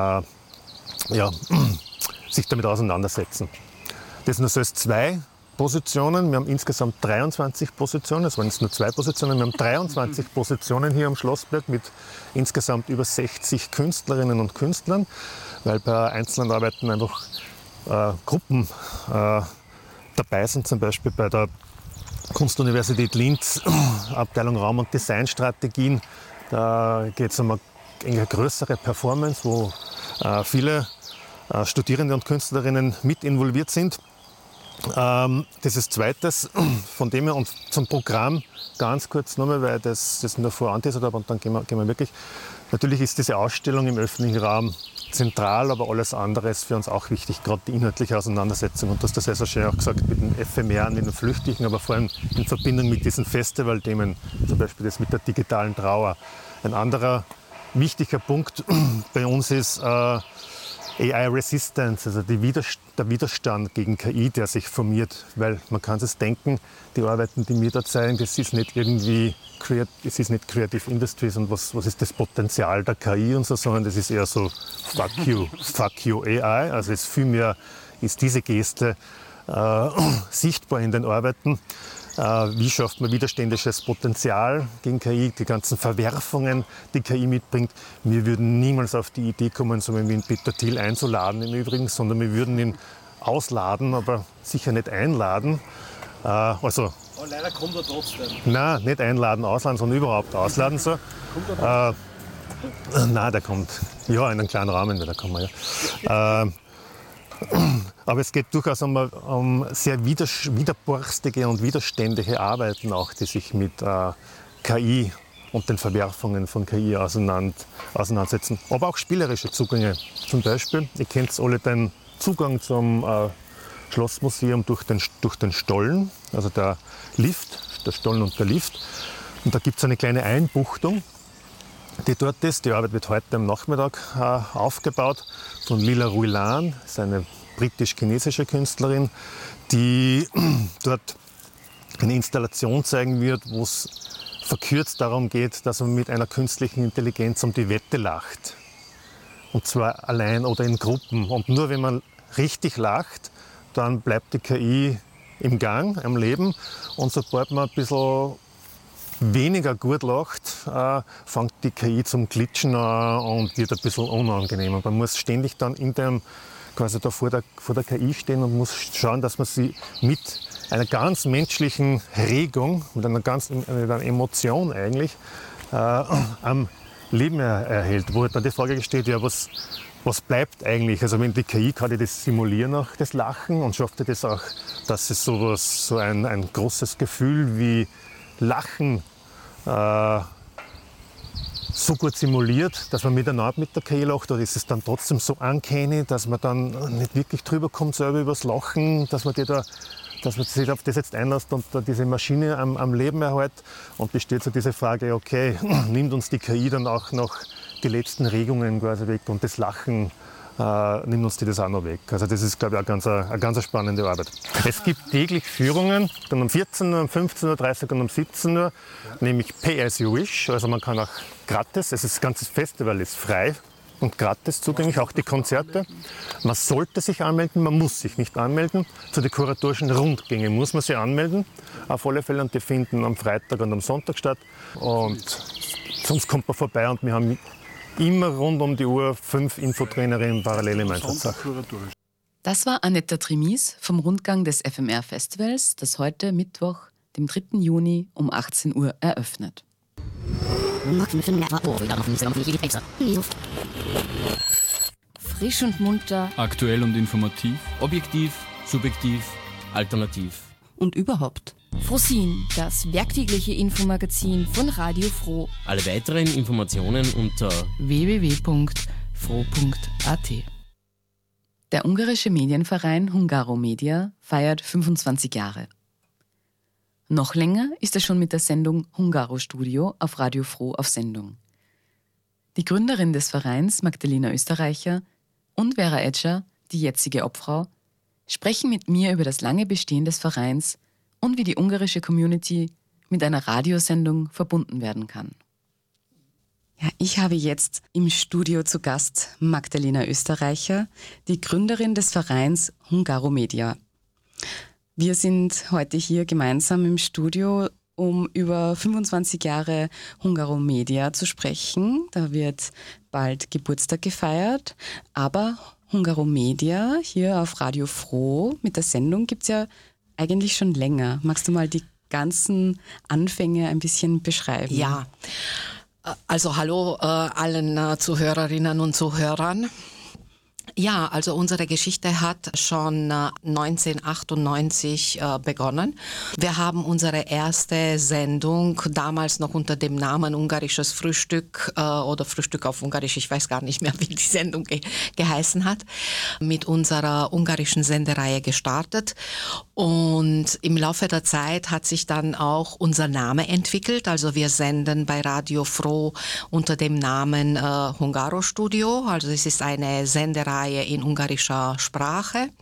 sich damit auseinandersetzen. Das nur so als 2 Positionen. Wir haben insgesamt 23 Positionen, es waren jetzt nur 2 Positionen, wir haben 23 Positionen hier am Schlossberg mit insgesamt über 60 Künstlerinnen und Künstlern, weil bei einzelnen Arbeiten einfach Gruppen dabei sind, zum Beispiel bei der Kunstuniversität Linz, Abteilung Raum- und Designstrategien. Da geht es um eine größere Performance, wo viele Studierende und Künstlerinnen mit involviert sind. Das ist Zweites von dem her, und zum Programm ganz kurz nochmal, weil das nur vorher angeteasert habe, und dann gehen wir wirklich. Natürlich ist diese Ausstellung im öffentlichen Raum zentral, aber alles andere ist für uns auch wichtig, gerade die inhaltliche Auseinandersetzung. Und du hast das sehr, sehr schön auch gesagt, mit den Ephemerren, mit den Flüchtigen, aber vor allem in Verbindung mit diesen Festivalthemen, zum Beispiel das mit der digitalen Trauer. Ein anderer wichtiger Punkt bei uns ist AI Resistance, also der Widerstand gegen KI, der sich formiert. Weil man kann es denken, die Arbeiten, die wir da zeigen, das ist nicht irgendwie Creative Industries und was ist das Potenzial der KI und so, sondern das ist eher so fuck you AI. Also es vielmehr ist diese Geste sichtbar in den Arbeiten. Wie schafft man widerständisches Potenzial gegen KI, die ganzen Verwerfungen, die KI mitbringt. Wir würden niemals auf die Idee kommen, so wie Peter Thiel einzuladen im Übrigen, sondern wir würden ihn ausladen, aber sicher nicht einladen. Aber leider kommt er trotzdem. Nein, nicht einladen, ausladen, sondern überhaupt ausladen. So. Kommt er nein, der kommt. Ja, in einem kleinen Rahmen, da kommen wir ja. Aber es geht durchaus um sehr widerborstige und widerständige Arbeiten auch, die sich mit KI und den Verwerfungen von KI auseinandersetzen. Aber auch spielerische Zugänge. Zum Beispiel, ihr kennt alle den Zugang zum Schlossmuseum durch den Stollen, also der Lift, der Stollen und der Lift. Und da gibt es eine kleine Einbuchtung, die dort ist. Die Arbeit wird heute am Nachmittag aufgebaut von Lila Ruilan, das ist eine britisch-chinesische Künstlerin, die dort eine Installation zeigen wird, wo es verkürzt darum geht, dass man mit einer künstlichen Intelligenz um die Wette lacht. Und zwar allein oder in Gruppen. Und nur wenn man richtig lacht, dann bleibt die KI im Gang, am Leben. Und sobald man ein bisschen weniger gut lacht, fängt die KI zum Glitschen an und wird ein bisschen unangenehm. Man muss ständig dann quasi da vor der KI stehen und muss schauen, dass man sie mit einer ganz menschlichen Regung, mit einer Emotion eigentlich, am Leben erhält. Wo dann die Frage gestellt, ja, was bleibt eigentlich? Also wenn die KI kann die das simulieren, auch das Lachen, und schafft das auch, dass es so ein großes Gefühl wie Lachen so gut simuliert, dass man miteinander mit der KI lacht, oder ist es dann trotzdem so uncanny, dass man dann nicht wirklich drüber kommt, selber übers Lachen, dass man sich auf das jetzt einlässt und diese Maschine am Leben erhält. Und besteht so diese Frage, okay, nimmt uns die KI dann auch noch die letzten Regungen quasi weg, und das Lachen nimmt uns das auch noch weg. Also das ist, glaube ich, eine ganz spannende Arbeit. Es gibt täglich Führungen, dann um 14 Uhr, um 15.30 Uhr und um 17 Uhr, nämlich Pay as you wish. Also man kann auch gratis, das ganze Festival ist frei und gratis zugänglich, auch die Konzerte. Man sollte sich anmelden, man muss sich nicht anmelden. Zu den kuratorischen Rundgängen muss man sich anmelden, auf alle Fälle, und die finden am Freitag und am Sonntag statt. Und sonst kommt man vorbei, und wir haben immer rund um die Uhr 5 Infotrainerinnen parallel im Einsatz. Das war Annette Trimis vom Rundgang des FMR-Festivals, das heute Mittwoch, dem 3. Juni um 18 Uhr eröffnet. Frisch und munter. Aktuell und informativ. Objektiv, subjektiv, alternativ. Und überhaupt. Frosin, das werktägliche Infomagazin von Radio Froh. Alle weiteren Informationen unter www.fro.at. Der ungarische Medienverein Hungaro Media feiert 25 Jahre. Noch länger ist er schon mit der Sendung Hungaro Studio auf Radio Froh auf Sendung. Die Gründerin des Vereins, Magdalena Österreicher, und Vera Etscher, die jetzige Obfrau, sprechen mit mir über das lange Bestehen des Vereins und wie die ungarische Community mit einer Radiosendung verbunden werden kann. Ja, ich habe jetzt im Studio zu Gast Magdalena Österreicher, die Gründerin des Vereins Hungaro Media. Wir sind heute hier gemeinsam im Studio, um über 25 Jahre Hungaro Media zu sprechen. Da wird bald Geburtstag gefeiert, aber Hungaro Media hier auf Radio Froh mit der Sendung gibt es ja eigentlich schon länger. Magst du mal die ganzen Anfänge ein bisschen beschreiben? Ja, also hallo allen Zuhörerinnen und Zuhörern. Ja, also unsere Geschichte hat schon 1998 begonnen. Wir haben unsere erste Sendung damals noch unter dem Namen Ungarisches Frühstück oder Frühstück auf Ungarisch, ich weiß gar nicht mehr, wie die Sendung geheißen hat, mit unserer ungarischen Sendereihe gestartet. Und im Laufe der Zeit hat sich dann auch unser Name entwickelt. Also wir senden bei Radio Froh unter dem Namen Hungaro Studio. Also es ist eine Sendereihe in ungarischer Sprache.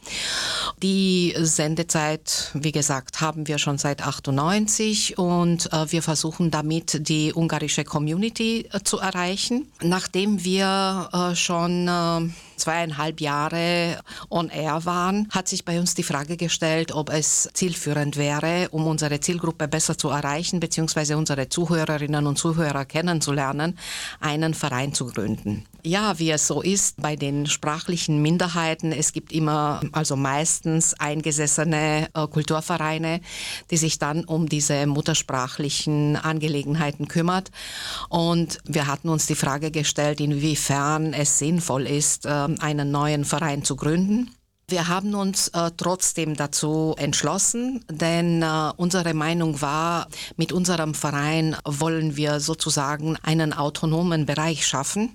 Die Sendezeit, wie gesagt, haben wir schon seit 98 und wir versuchen damit die ungarische Community zu erreichen. Nachdem wir schon 2,5 Jahre on air waren, hat sich bei uns die Frage gestellt, ob es zielführend wäre, um unsere Zielgruppe besser zu erreichen, beziehungsweise unsere Zuhörerinnen und Zuhörer kennenzulernen, einen Verein zu gründen. Ja, wie es so ist bei den sprachlichen Minderheiten, es gibt immer, also meistens eingesessene Kulturvereine, die sich dann um diese muttersprachlichen Angelegenheiten kümmert. Und wir hatten uns die Frage gestellt, inwiefern es sinnvoll ist, einen neuen Verein zu gründen. Wir haben uns trotzdem dazu entschlossen, denn unsere Meinung war, mit unserem Verein wollen wir sozusagen einen autonomen Bereich schaffen,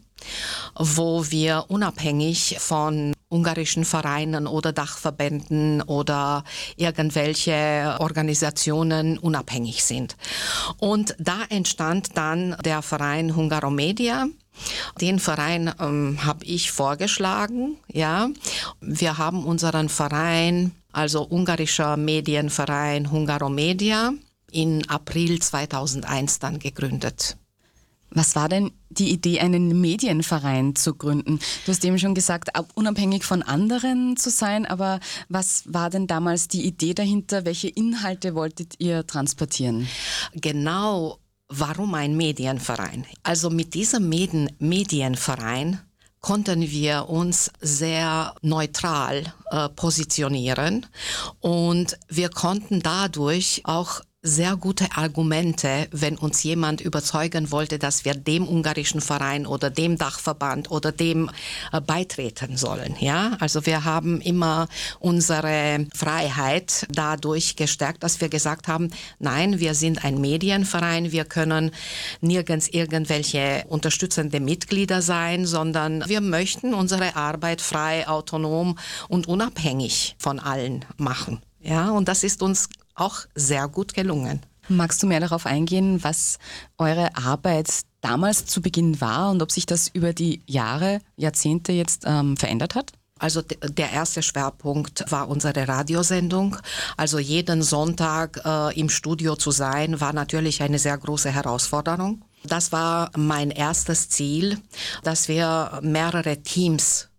wo wir unabhängig von ungarischen Vereinen oder Dachverbänden oder irgendwelche Organisationen unabhängig sind. Und da entstand dann der Verein Hungaro Media. Den Verein habe ich vorgeschlagen. Ja, wir haben unseren Verein, also ungarischer Medienverein Hungaro Media, in April 2001 dann gegründet. Was war denn die Idee, einen Medienverein zu gründen? Du hast eben schon gesagt, unabhängig von anderen zu sein, aber was war denn damals die Idee dahinter? Welche Inhalte wolltet ihr transportieren? Genau, warum ein Medienverein? Also mit diesem Medienverein konnten wir uns sehr neutral positionieren und wir konnten dadurch auch sehr gute Argumente, wenn uns jemand überzeugen wollte, dass wir dem ungarischen Verein oder dem Dachverband oder dem beitreten sollen. Ja, also wir haben immer unsere Freiheit dadurch gestärkt, dass wir gesagt haben, nein, wir sind ein Medienverein, wir können nirgends irgendwelche unterstützende Mitglieder sein, sondern wir möchten unsere Arbeit frei, autonom und unabhängig von allen machen. Ja, und das ist uns auch sehr gut gelungen. Magst du mehr darauf eingehen, was eure Arbeit damals zu Beginn war und ob sich das über die Jahre, Jahrzehnte jetzt verändert hat? Also der erste Schwerpunkt war unsere Radiosendung. Also jeden Sonntag im Studio zu sein, war natürlich eine sehr große Herausforderung. Das war mein erstes Ziel, dass wir mehrere Teams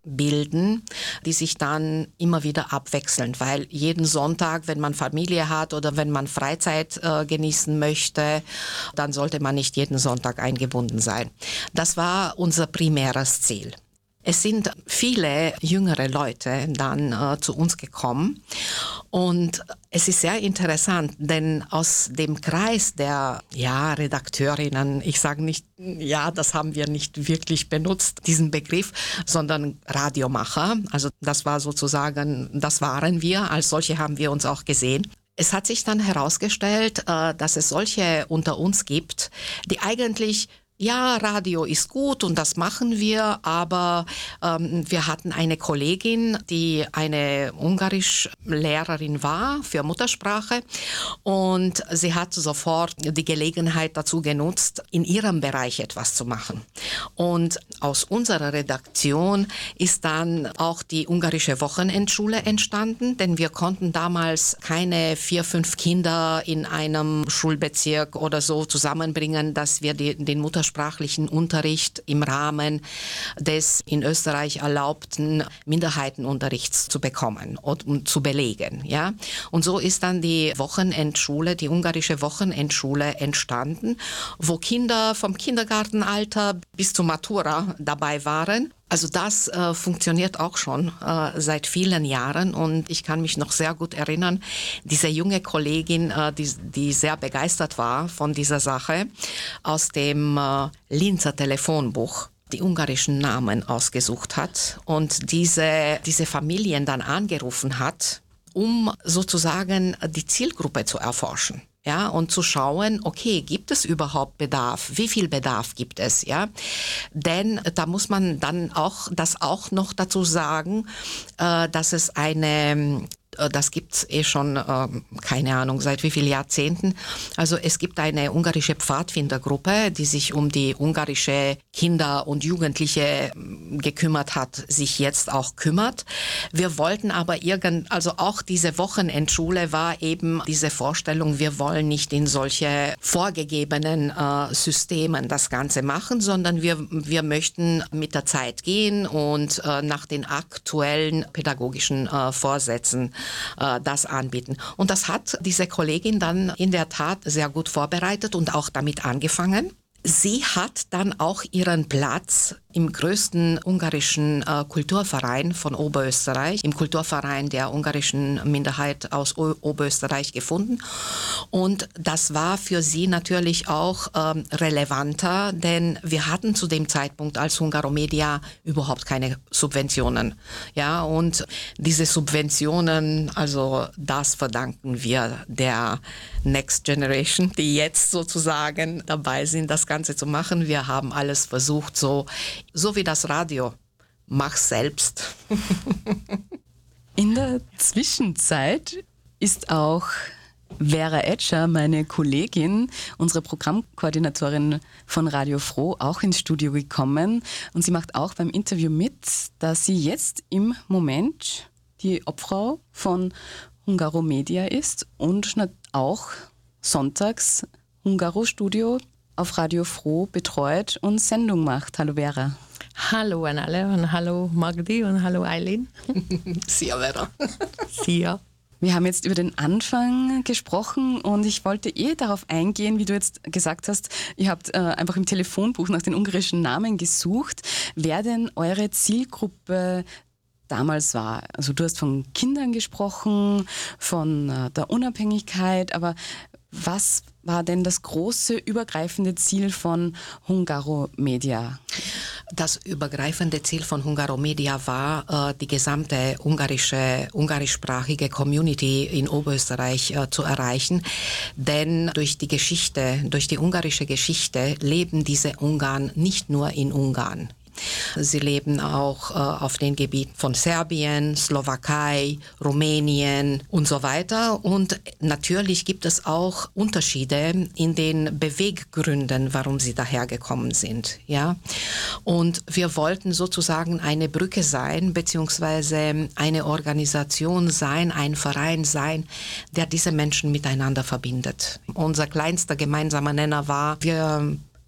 bilden, die sich dann immer wieder abwechseln, weil jeden Sonntag, wenn man Familie hat oder wenn man Freizeit genießen möchte, dann sollte man nicht jeden Sonntag eingebunden sein. Das war unser primäres Ziel. Es sind viele jüngere Leute dann zu uns gekommen und es ist sehr interessant, denn aus dem Kreis der Redakteurinnen, ich sage nicht, das haben wir nicht wirklich benutzt, diesen Begriff, sondern Radiomacher, also das waren wir, als solche haben wir uns auch gesehen. Es hat sich dann herausgestellt, dass es solche unter uns gibt, die eigentlich Radio ist gut und das machen wir, aber wir hatten eine Kollegin, die eine Ungarischlehrerin war für Muttersprache und sie hat sofort die Gelegenheit dazu genutzt, in ihrem Bereich etwas zu machen. Und aus unserer Redaktion ist dann auch die ungarische Wochenendschule entstanden, denn wir konnten damals keine 4, 5 Kinder in einem Schulbezirk oder so zusammenbringen, dass wir den muttersprachlichen Unterricht im Rahmen des in Österreich erlaubten Minderheitenunterrichts zu bekommen und zu belegen. Ja? Und so ist dann die Wochenendschule, die ungarische Wochenendschule entstanden, wo Kinder vom Kindergartenalter bis zur Matura dabei waren. Also das funktioniert auch schon seit vielen Jahren und ich kann mich noch sehr gut erinnern, diese junge Kollegin, die sehr begeistert war von dieser Sache, aus dem Linzer Telefonbuch die ungarischen Namen ausgesucht hat und diese Familien dann angerufen hat, um sozusagen die Zielgruppe zu erforschen. Ja, und zu schauen, okay, gibt es überhaupt Bedarf? Wie viel Bedarf gibt es? Ja, denn da muss man dann auch noch dazu sagen, dass es das gibt's schon, keine Ahnung, seit wie vielen Jahrzehnten. Also es gibt eine ungarische Pfadfindergruppe, die sich um die ungarische Kinder und Jugendliche gekümmert hat, sich jetzt auch kümmert. Wir wollten aber also auch diese Wochenendschule war eben diese Vorstellung, wir wollen nicht in solche vorgegebenen Systemen das Ganze machen, sondern wir möchten mit der Zeit gehen und nach den aktuellen pädagogischen Vorsätzen das anbieten. Und das hat diese Kollegin dann in der Tat sehr gut vorbereitet und auch damit angefangen. Sie hat dann auch ihren Platz im größten ungarischen Kulturverein von Oberösterreich, im Kulturverein der ungarischen Minderheit aus Oberösterreich gefunden. Und das war für sie natürlich auch relevanter, denn wir hatten zu dem Zeitpunkt als Hungaromedia überhaupt keine Subventionen. Ja, und diese Subventionen, also das verdanken wir der Next Generation, die jetzt sozusagen dabei sind, das Ganze zu machen. Wir haben alles versucht, so wie das Radio. Mach selbst. In der Zwischenzeit ist auch Vera Etscher, meine Kollegin, unsere Programmkoordinatorin von Radio Froh, auch ins Studio gekommen. Und sie macht auch beim Interview mit, dass sie jetzt im Moment die Obfrau von Hungaromedia ist und auch sonntags Hungaro-Studio auf Radio Froh betreut und Sendung macht. Hallo Vera. Hallo an alle und hallo Magdi und hallo Eileen. Sia Vera. Sia. Wir haben jetzt über den Anfang gesprochen und ich wollte darauf eingehen, wie du jetzt gesagt hast, ihr habt einfach im Telefonbuch nach den ungarischen Namen gesucht, wer denn eure Zielgruppe damals war. Also du hast von Kindern gesprochen, von der Unabhängigkeit, aber was war denn das große übergreifende Ziel von Hungaromedia? Das übergreifende Ziel von Hungaromedia war, die gesamte ungarischsprachige Community in Oberösterreich zu erreichen. Denn durch die ungarische Geschichte leben diese Ungarn nicht nur in Ungarn. Sie leben auch auf den Gebieten von Serbien, Slowakei, Rumänien und so weiter. Und natürlich gibt es auch Unterschiede in den Beweggründen, warum sie dahergekommen sind. Ja? Und wir wollten sozusagen eine Brücke sein, beziehungsweise eine Organisation sein, ein Verein sein, der diese Menschen miteinander verbindet. Unser kleinster gemeinsamer Nenner war, wir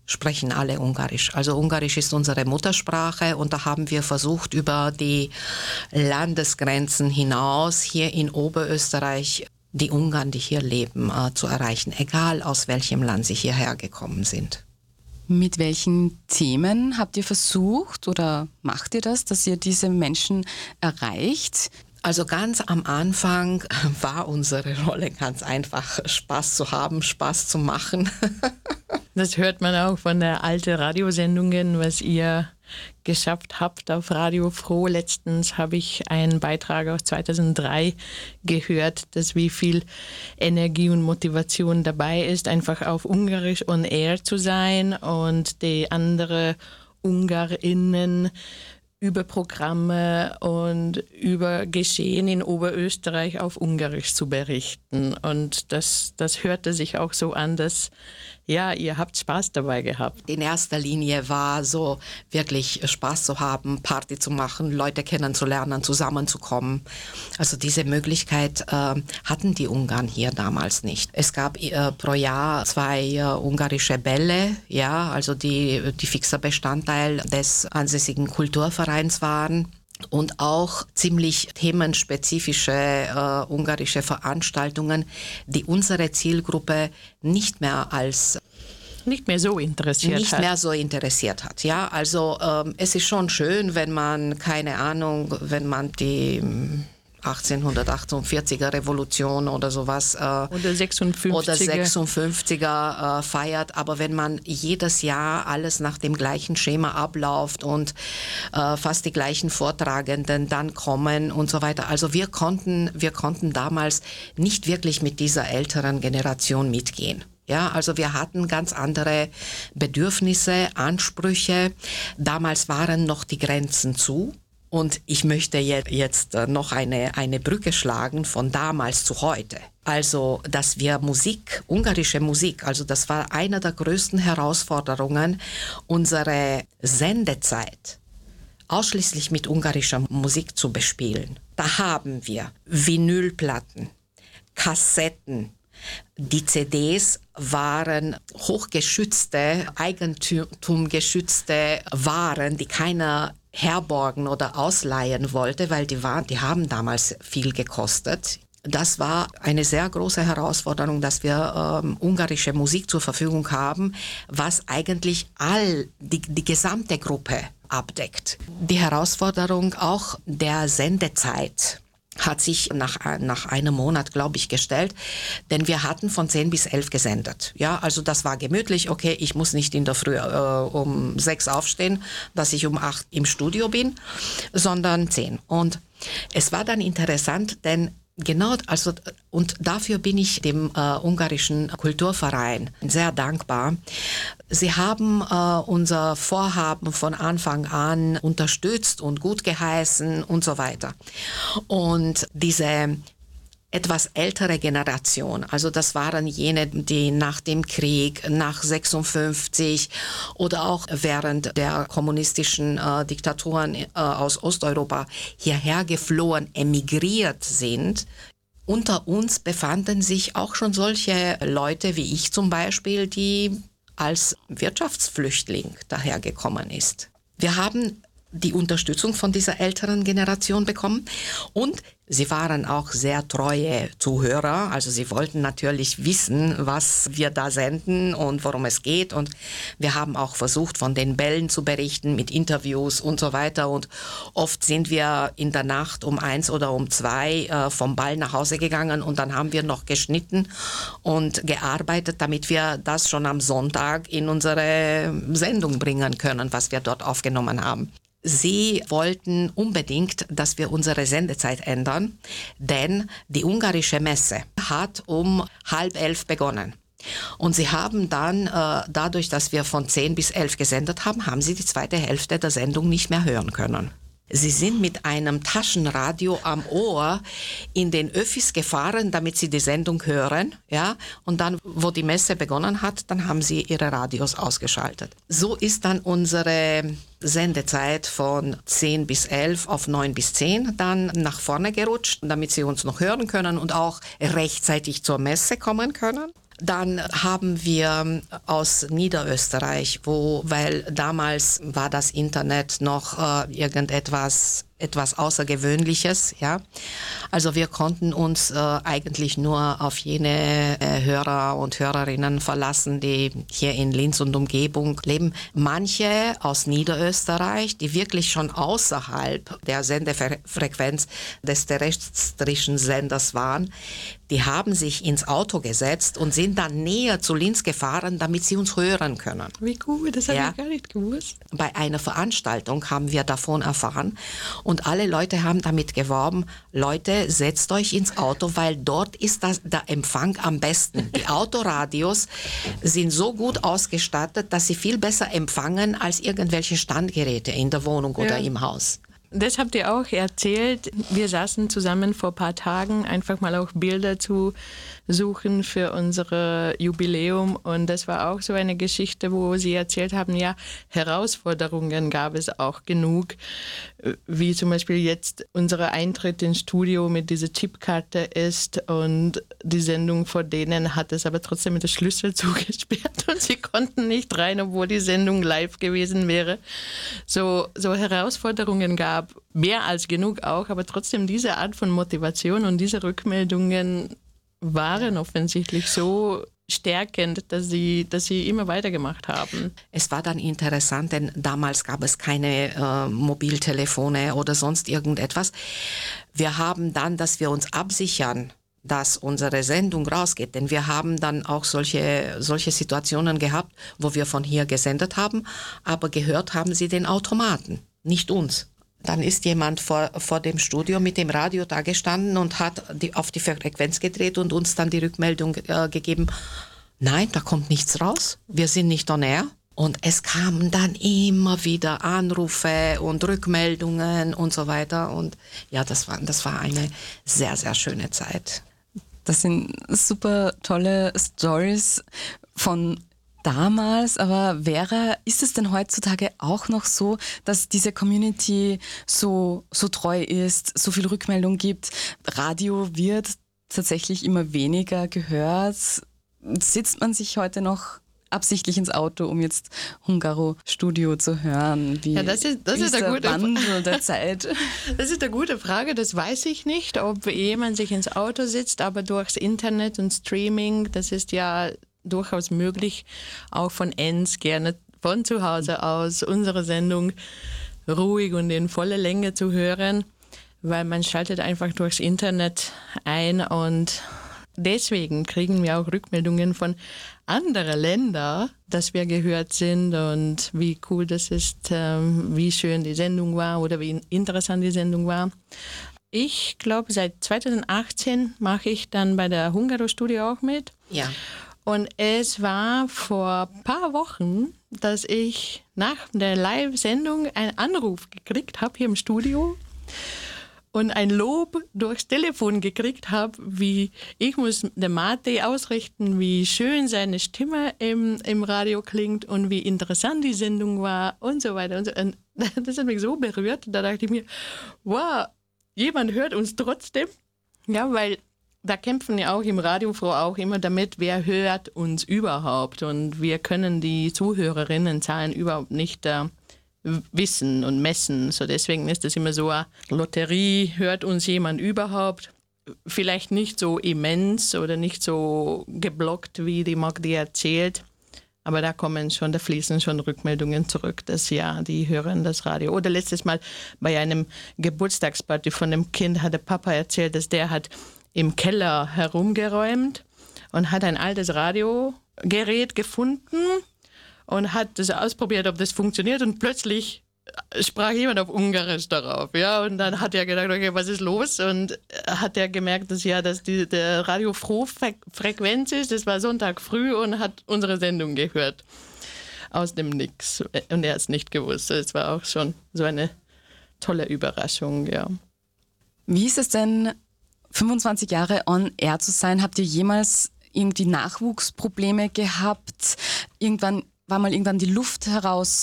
sprechen alle Ungarisch. Also Ungarisch ist unsere Muttersprache und da haben wir versucht, über die Landesgrenzen hinaus hier in Oberösterreich die Ungarn, die hier leben, zu erreichen, egal aus welchem Land sie hierher gekommen sind. Mit welchen Themen habt ihr versucht oder macht ihr das, dass ihr diese Menschen erreicht? Also ganz am Anfang war unsere Rolle ganz einfach, Spaß zu haben, Spaß zu machen. Das hört man auch von der alten Radiosendungen, was ihr geschafft habt auf Radio Froh. Letztens habe ich einen Beitrag aus 2003 gehört, dass wie viel Energie und Motivation dabei ist, einfach auf Ungarisch on air zu sein und die andere UngarInnen über Programme und über Geschehen in Oberösterreich auf Ungarisch zu berichten. Und das hörte sich auch so an, dass ja, ihr habt Spaß dabei gehabt. In erster Linie war so wirklich Spaß zu haben, Party zu machen, Leute kennenzulernen, zusammenzukommen. Also diese Möglichkeit hatten die Ungarn hier damals nicht. Es gab pro Jahr 2 ungarische Bälle, ja, also die fixer Bestandteil des ansässigen Kulturvereins waren. Und auch ziemlich themenspezifische ungarische Veranstaltungen, die unsere Zielgruppe nicht mehr so interessiert hat. Ja, also es ist schon schön, wenn man, keine Ahnung, wenn man die 1848er Revolution oder sowas oder 56er feiert, aber wenn man jedes Jahr alles nach dem gleichen Schema abläuft und fast die gleichen Vortragenden dann kommen und so weiter. Also wir konnten damals nicht wirklich mit dieser älteren Generation mitgehen. Ja, also wir hatten ganz andere Bedürfnisse, Ansprüche. Damals waren noch die Grenzen zu. Und ich möchte jetzt noch eine Brücke schlagen von damals zu heute. Also, dass wir ungarische Musik, also das war eine der größten Herausforderungen, unsere Sendezeit ausschließlich mit ungarischer Musik zu bespielen. Da haben wir Vinylplatten, Kassetten. Die CDs waren hochgeschützte, eigentumgeschützte Waren, die keiner herborgen oder ausleihen wollte, weil die haben damals viel gekostet. Das war eine sehr große Herausforderung, dass wir ungarische Musik zur Verfügung haben, was eigentlich die gesamte Gruppe abdeckt. Die Herausforderung auch der Sendezeit hat sich nach einem Monat, glaube ich, gestellt, denn wir hatten von 10 bis 11 gesendet. Ja, also das war gemütlich. Okay, ich muss nicht in der Früh um 6 aufstehen, dass ich um 8 im Studio bin, sondern 10. Und es war dann interessant, denn genau, also und dafür bin ich dem ungarischen Kulturverein sehr dankbar. Sie haben unser Vorhaben von Anfang an unterstützt und gut geheißen und so weiter. Und diese etwas ältere Generation, also das waren jene, die nach dem Krieg, nach 56 oder auch während der kommunistischen Diktaturen aus Osteuropa hierher geflohen, emigriert sind. Unter uns befanden sich auch schon solche Leute wie ich zum Beispiel, die als Wirtschaftsflüchtling dahergekommen ist. Wir haben die Unterstützung von dieser älteren Generation bekommen und sie waren auch sehr treue Zuhörer, also sie wollten natürlich wissen, was wir da senden und worum es geht und wir haben auch versucht, von den Bällen zu berichten mit Interviews und so weiter und oft sind wir in der Nacht um 1 oder um 2 vom Ball nach Hause gegangen und dann haben wir noch geschnitten und gearbeitet, damit wir das schon am Sonntag in unsere Sendung bringen können, was wir dort aufgenommen haben. Sie wollten unbedingt, dass wir unsere Sendezeit ändern, denn die ungarische Messe hat um 10:30 begonnen. Und sie haben dann, dadurch, dass wir von 10 bis 11 gesendet haben, haben sie die zweite Hälfte der Sendung nicht mehr hören können. Sie sind mit einem Taschenradio am Ohr in den Öffis gefahren, damit sie die Sendung hören, ja. Und dann, wo die Messe begonnen hat, dann haben sie ihre Radios ausgeschaltet. So ist dann unsere Sendezeit von 10 bis 11 auf 9 bis 10 dann nach vorne gerutscht, damit sie uns noch hören können und auch rechtzeitig zur Messe kommen können. Dann haben wir aus Niederösterreich, weil damals war das Internet noch etwas Außergewöhnliches, ja. Also wir konnten uns eigentlich nur auf jene Hörer und Hörerinnen verlassen, die hier in Linz und Umgebung leben. Manche aus Niederösterreich, die wirklich schon außerhalb der Sendefrequenz des terrestrischen Senders waren, die haben sich ins Auto gesetzt und sind dann näher zu Linz gefahren, damit sie uns hören können. Wie cool, das habe ich gar nicht gewusst. Bei einer Veranstaltung haben wir davon erfahren und alle Leute haben damit geworben, Leute, setzt euch ins Auto, weil dort ist der Empfang am besten. Die Autoradios sind so gut ausgestattet, dass sie viel besser empfangen als irgendwelche Standgeräte in der Wohnung oder im Haus. Das habt ihr auch erzählt. Wir saßen zusammen vor ein paar Tagen, einfach mal auch Bilder zu suchen für unser Jubiläum. Und das war auch so eine Geschichte, wo Sie erzählt haben, ja, Herausforderungen gab es auch genug. Wie zum Beispiel jetzt unser Eintritt ins Studio mit dieser Chipkarte ist und die Sendung vor denen hat es aber trotzdem mit dem Schlüssel zugesperrt und sie konnten nicht rein, obwohl die Sendung live gewesen wäre. So Herausforderungen gab mehr als genug auch, aber trotzdem diese Art von Motivation und diese Rückmeldungen waren offensichtlich so stärkend, dass sie immer weitergemacht haben. Es war dann interessant, denn damals gab es keine Mobiltelefone oder sonst irgendetwas. Wir haben dann, dass wir uns absichern, dass unsere Sendung rausgeht, denn wir haben dann auch solche Situationen gehabt, wo wir von hier gesendet haben, aber gehört haben sie den Automaten, nicht uns. Dann ist jemand vor dem Studio mit dem Radio da gestanden und hat auf die Frequenz gedreht und uns dann die Rückmeldung gegeben, nein, da kommt nichts raus, wir sind nicht on air. Und es kamen dann immer wieder Anrufe und Rückmeldungen und so weiter. Und ja, das war eine sehr, sehr schöne Zeit. Das sind super tolle Stories von damals, aber Vera, ist es denn heutzutage auch noch so, dass diese Community so treu ist, so viel Rückmeldung gibt? Radio wird tatsächlich immer weniger gehört. Sitzt man sich heute noch absichtlich ins Auto, um jetzt Hungaro Studio zu hören? Wie das ist der gute Wandel der Zeit? Das ist eine gute Frage, das weiß ich nicht, ob jemand sich ins Auto sitzt, aber durchs Internet und Streaming, das ist ja durchaus möglich, auch von Enns gerne von zu Hause aus unsere Sendung ruhig und in voller Länge zu hören, weil man schaltet einfach durchs Internet ein und deswegen kriegen wir auch Rückmeldungen von anderen Ländern, dass wir gehört sind und wie cool das ist, wie schön die Sendung war oder wie interessant die Sendung war. Ich glaube, seit 2018 mache ich dann bei der Hungaro Studio auch mit. Ja. Und es war vor ein paar Wochen, dass ich nach der Live-Sendung einen Anruf gekriegt habe hier im Studio und ein Lob durchs Telefon gekriegt habe, wie ich muss der Mate ausrichten, wie schön seine Stimme im Radio klingt und wie interessant die Sendung war und so weiter. Und das hat mich so berührt, da dachte ich mir, wow, jemand hört uns trotzdem. Ja, weil da kämpfen ja auch im Radio Froh auch immer damit, wer hört uns überhaupt. Und wir können die Zuhörerinnenzahlen überhaupt nicht wissen und messen. So deswegen ist es immer so eine Lotterie, hört uns jemand überhaupt? Vielleicht nicht so immens oder nicht so geblockt, wie die Magdi erzählt. Aber da fließen schon Rückmeldungen zurück, dass ja, die hören das Radio. Oder letztes Mal bei einem Geburtstagsparty von einem Kind hat der Papa erzählt, dass der hat im Keller herumgeräumt und hat ein altes Radiogerät gefunden und hat das ausprobiert, ob das funktioniert und plötzlich sprach jemand auf Ungarisch darauf, ja, und dann hat er gedacht, okay, was ist los? Und hat er gemerkt, dass der Radio Froh Frequenz ist, das war Sonntag früh und hat unsere Sendung gehört. Aus dem Nix. Und er hat es nicht gewusst. Es war auch schon so eine tolle Überraschung, ja. Wie ist es denn, 25 Jahre on air zu sein? Habt ihr jemals irgendwie Nachwuchsprobleme gehabt? War mal irgendwann die Luft heraus?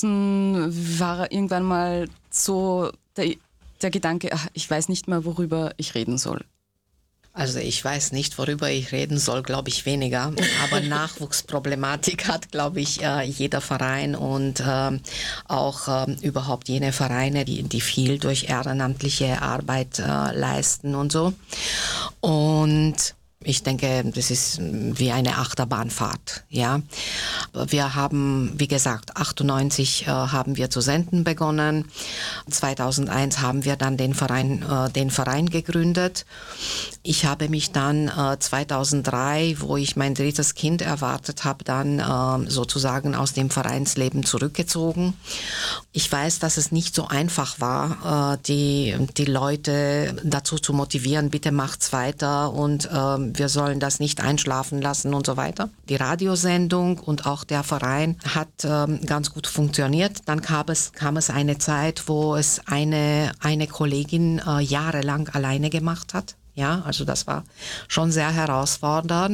War irgendwann mal so der Gedanke, ach, ich weiß nicht mehr, worüber ich reden soll? Also ich weiß nicht, worüber ich reden soll, glaube ich weniger. Aber Nachwuchsproblematik hat, glaube ich, jeder Verein und auch überhaupt jene Vereine, die viel durch ehrenamtliche Arbeit leisten und so. Und ich denke, das ist wie eine Achterbahnfahrt, ja. Wir haben, wie gesagt, 98 haben wir zu senden begonnen. 2001 haben wir dann den Verein gegründet. Ich habe mich dann 2003, wo ich mein drittes Kind erwartet habe, dann sozusagen aus dem Vereinsleben zurückgezogen. Ich weiß, dass es nicht so einfach war, die Leute dazu zu motivieren, bitte macht's weiter und wir sollen das nicht einschlafen lassen und so weiter. Die Radiosendung und auch der Verein hat ganz gut funktioniert. Dann kam es eine Zeit, wo es eine Kollegin jahrelang alleine gemacht hat. Ja, also das war schon sehr herausfordernd.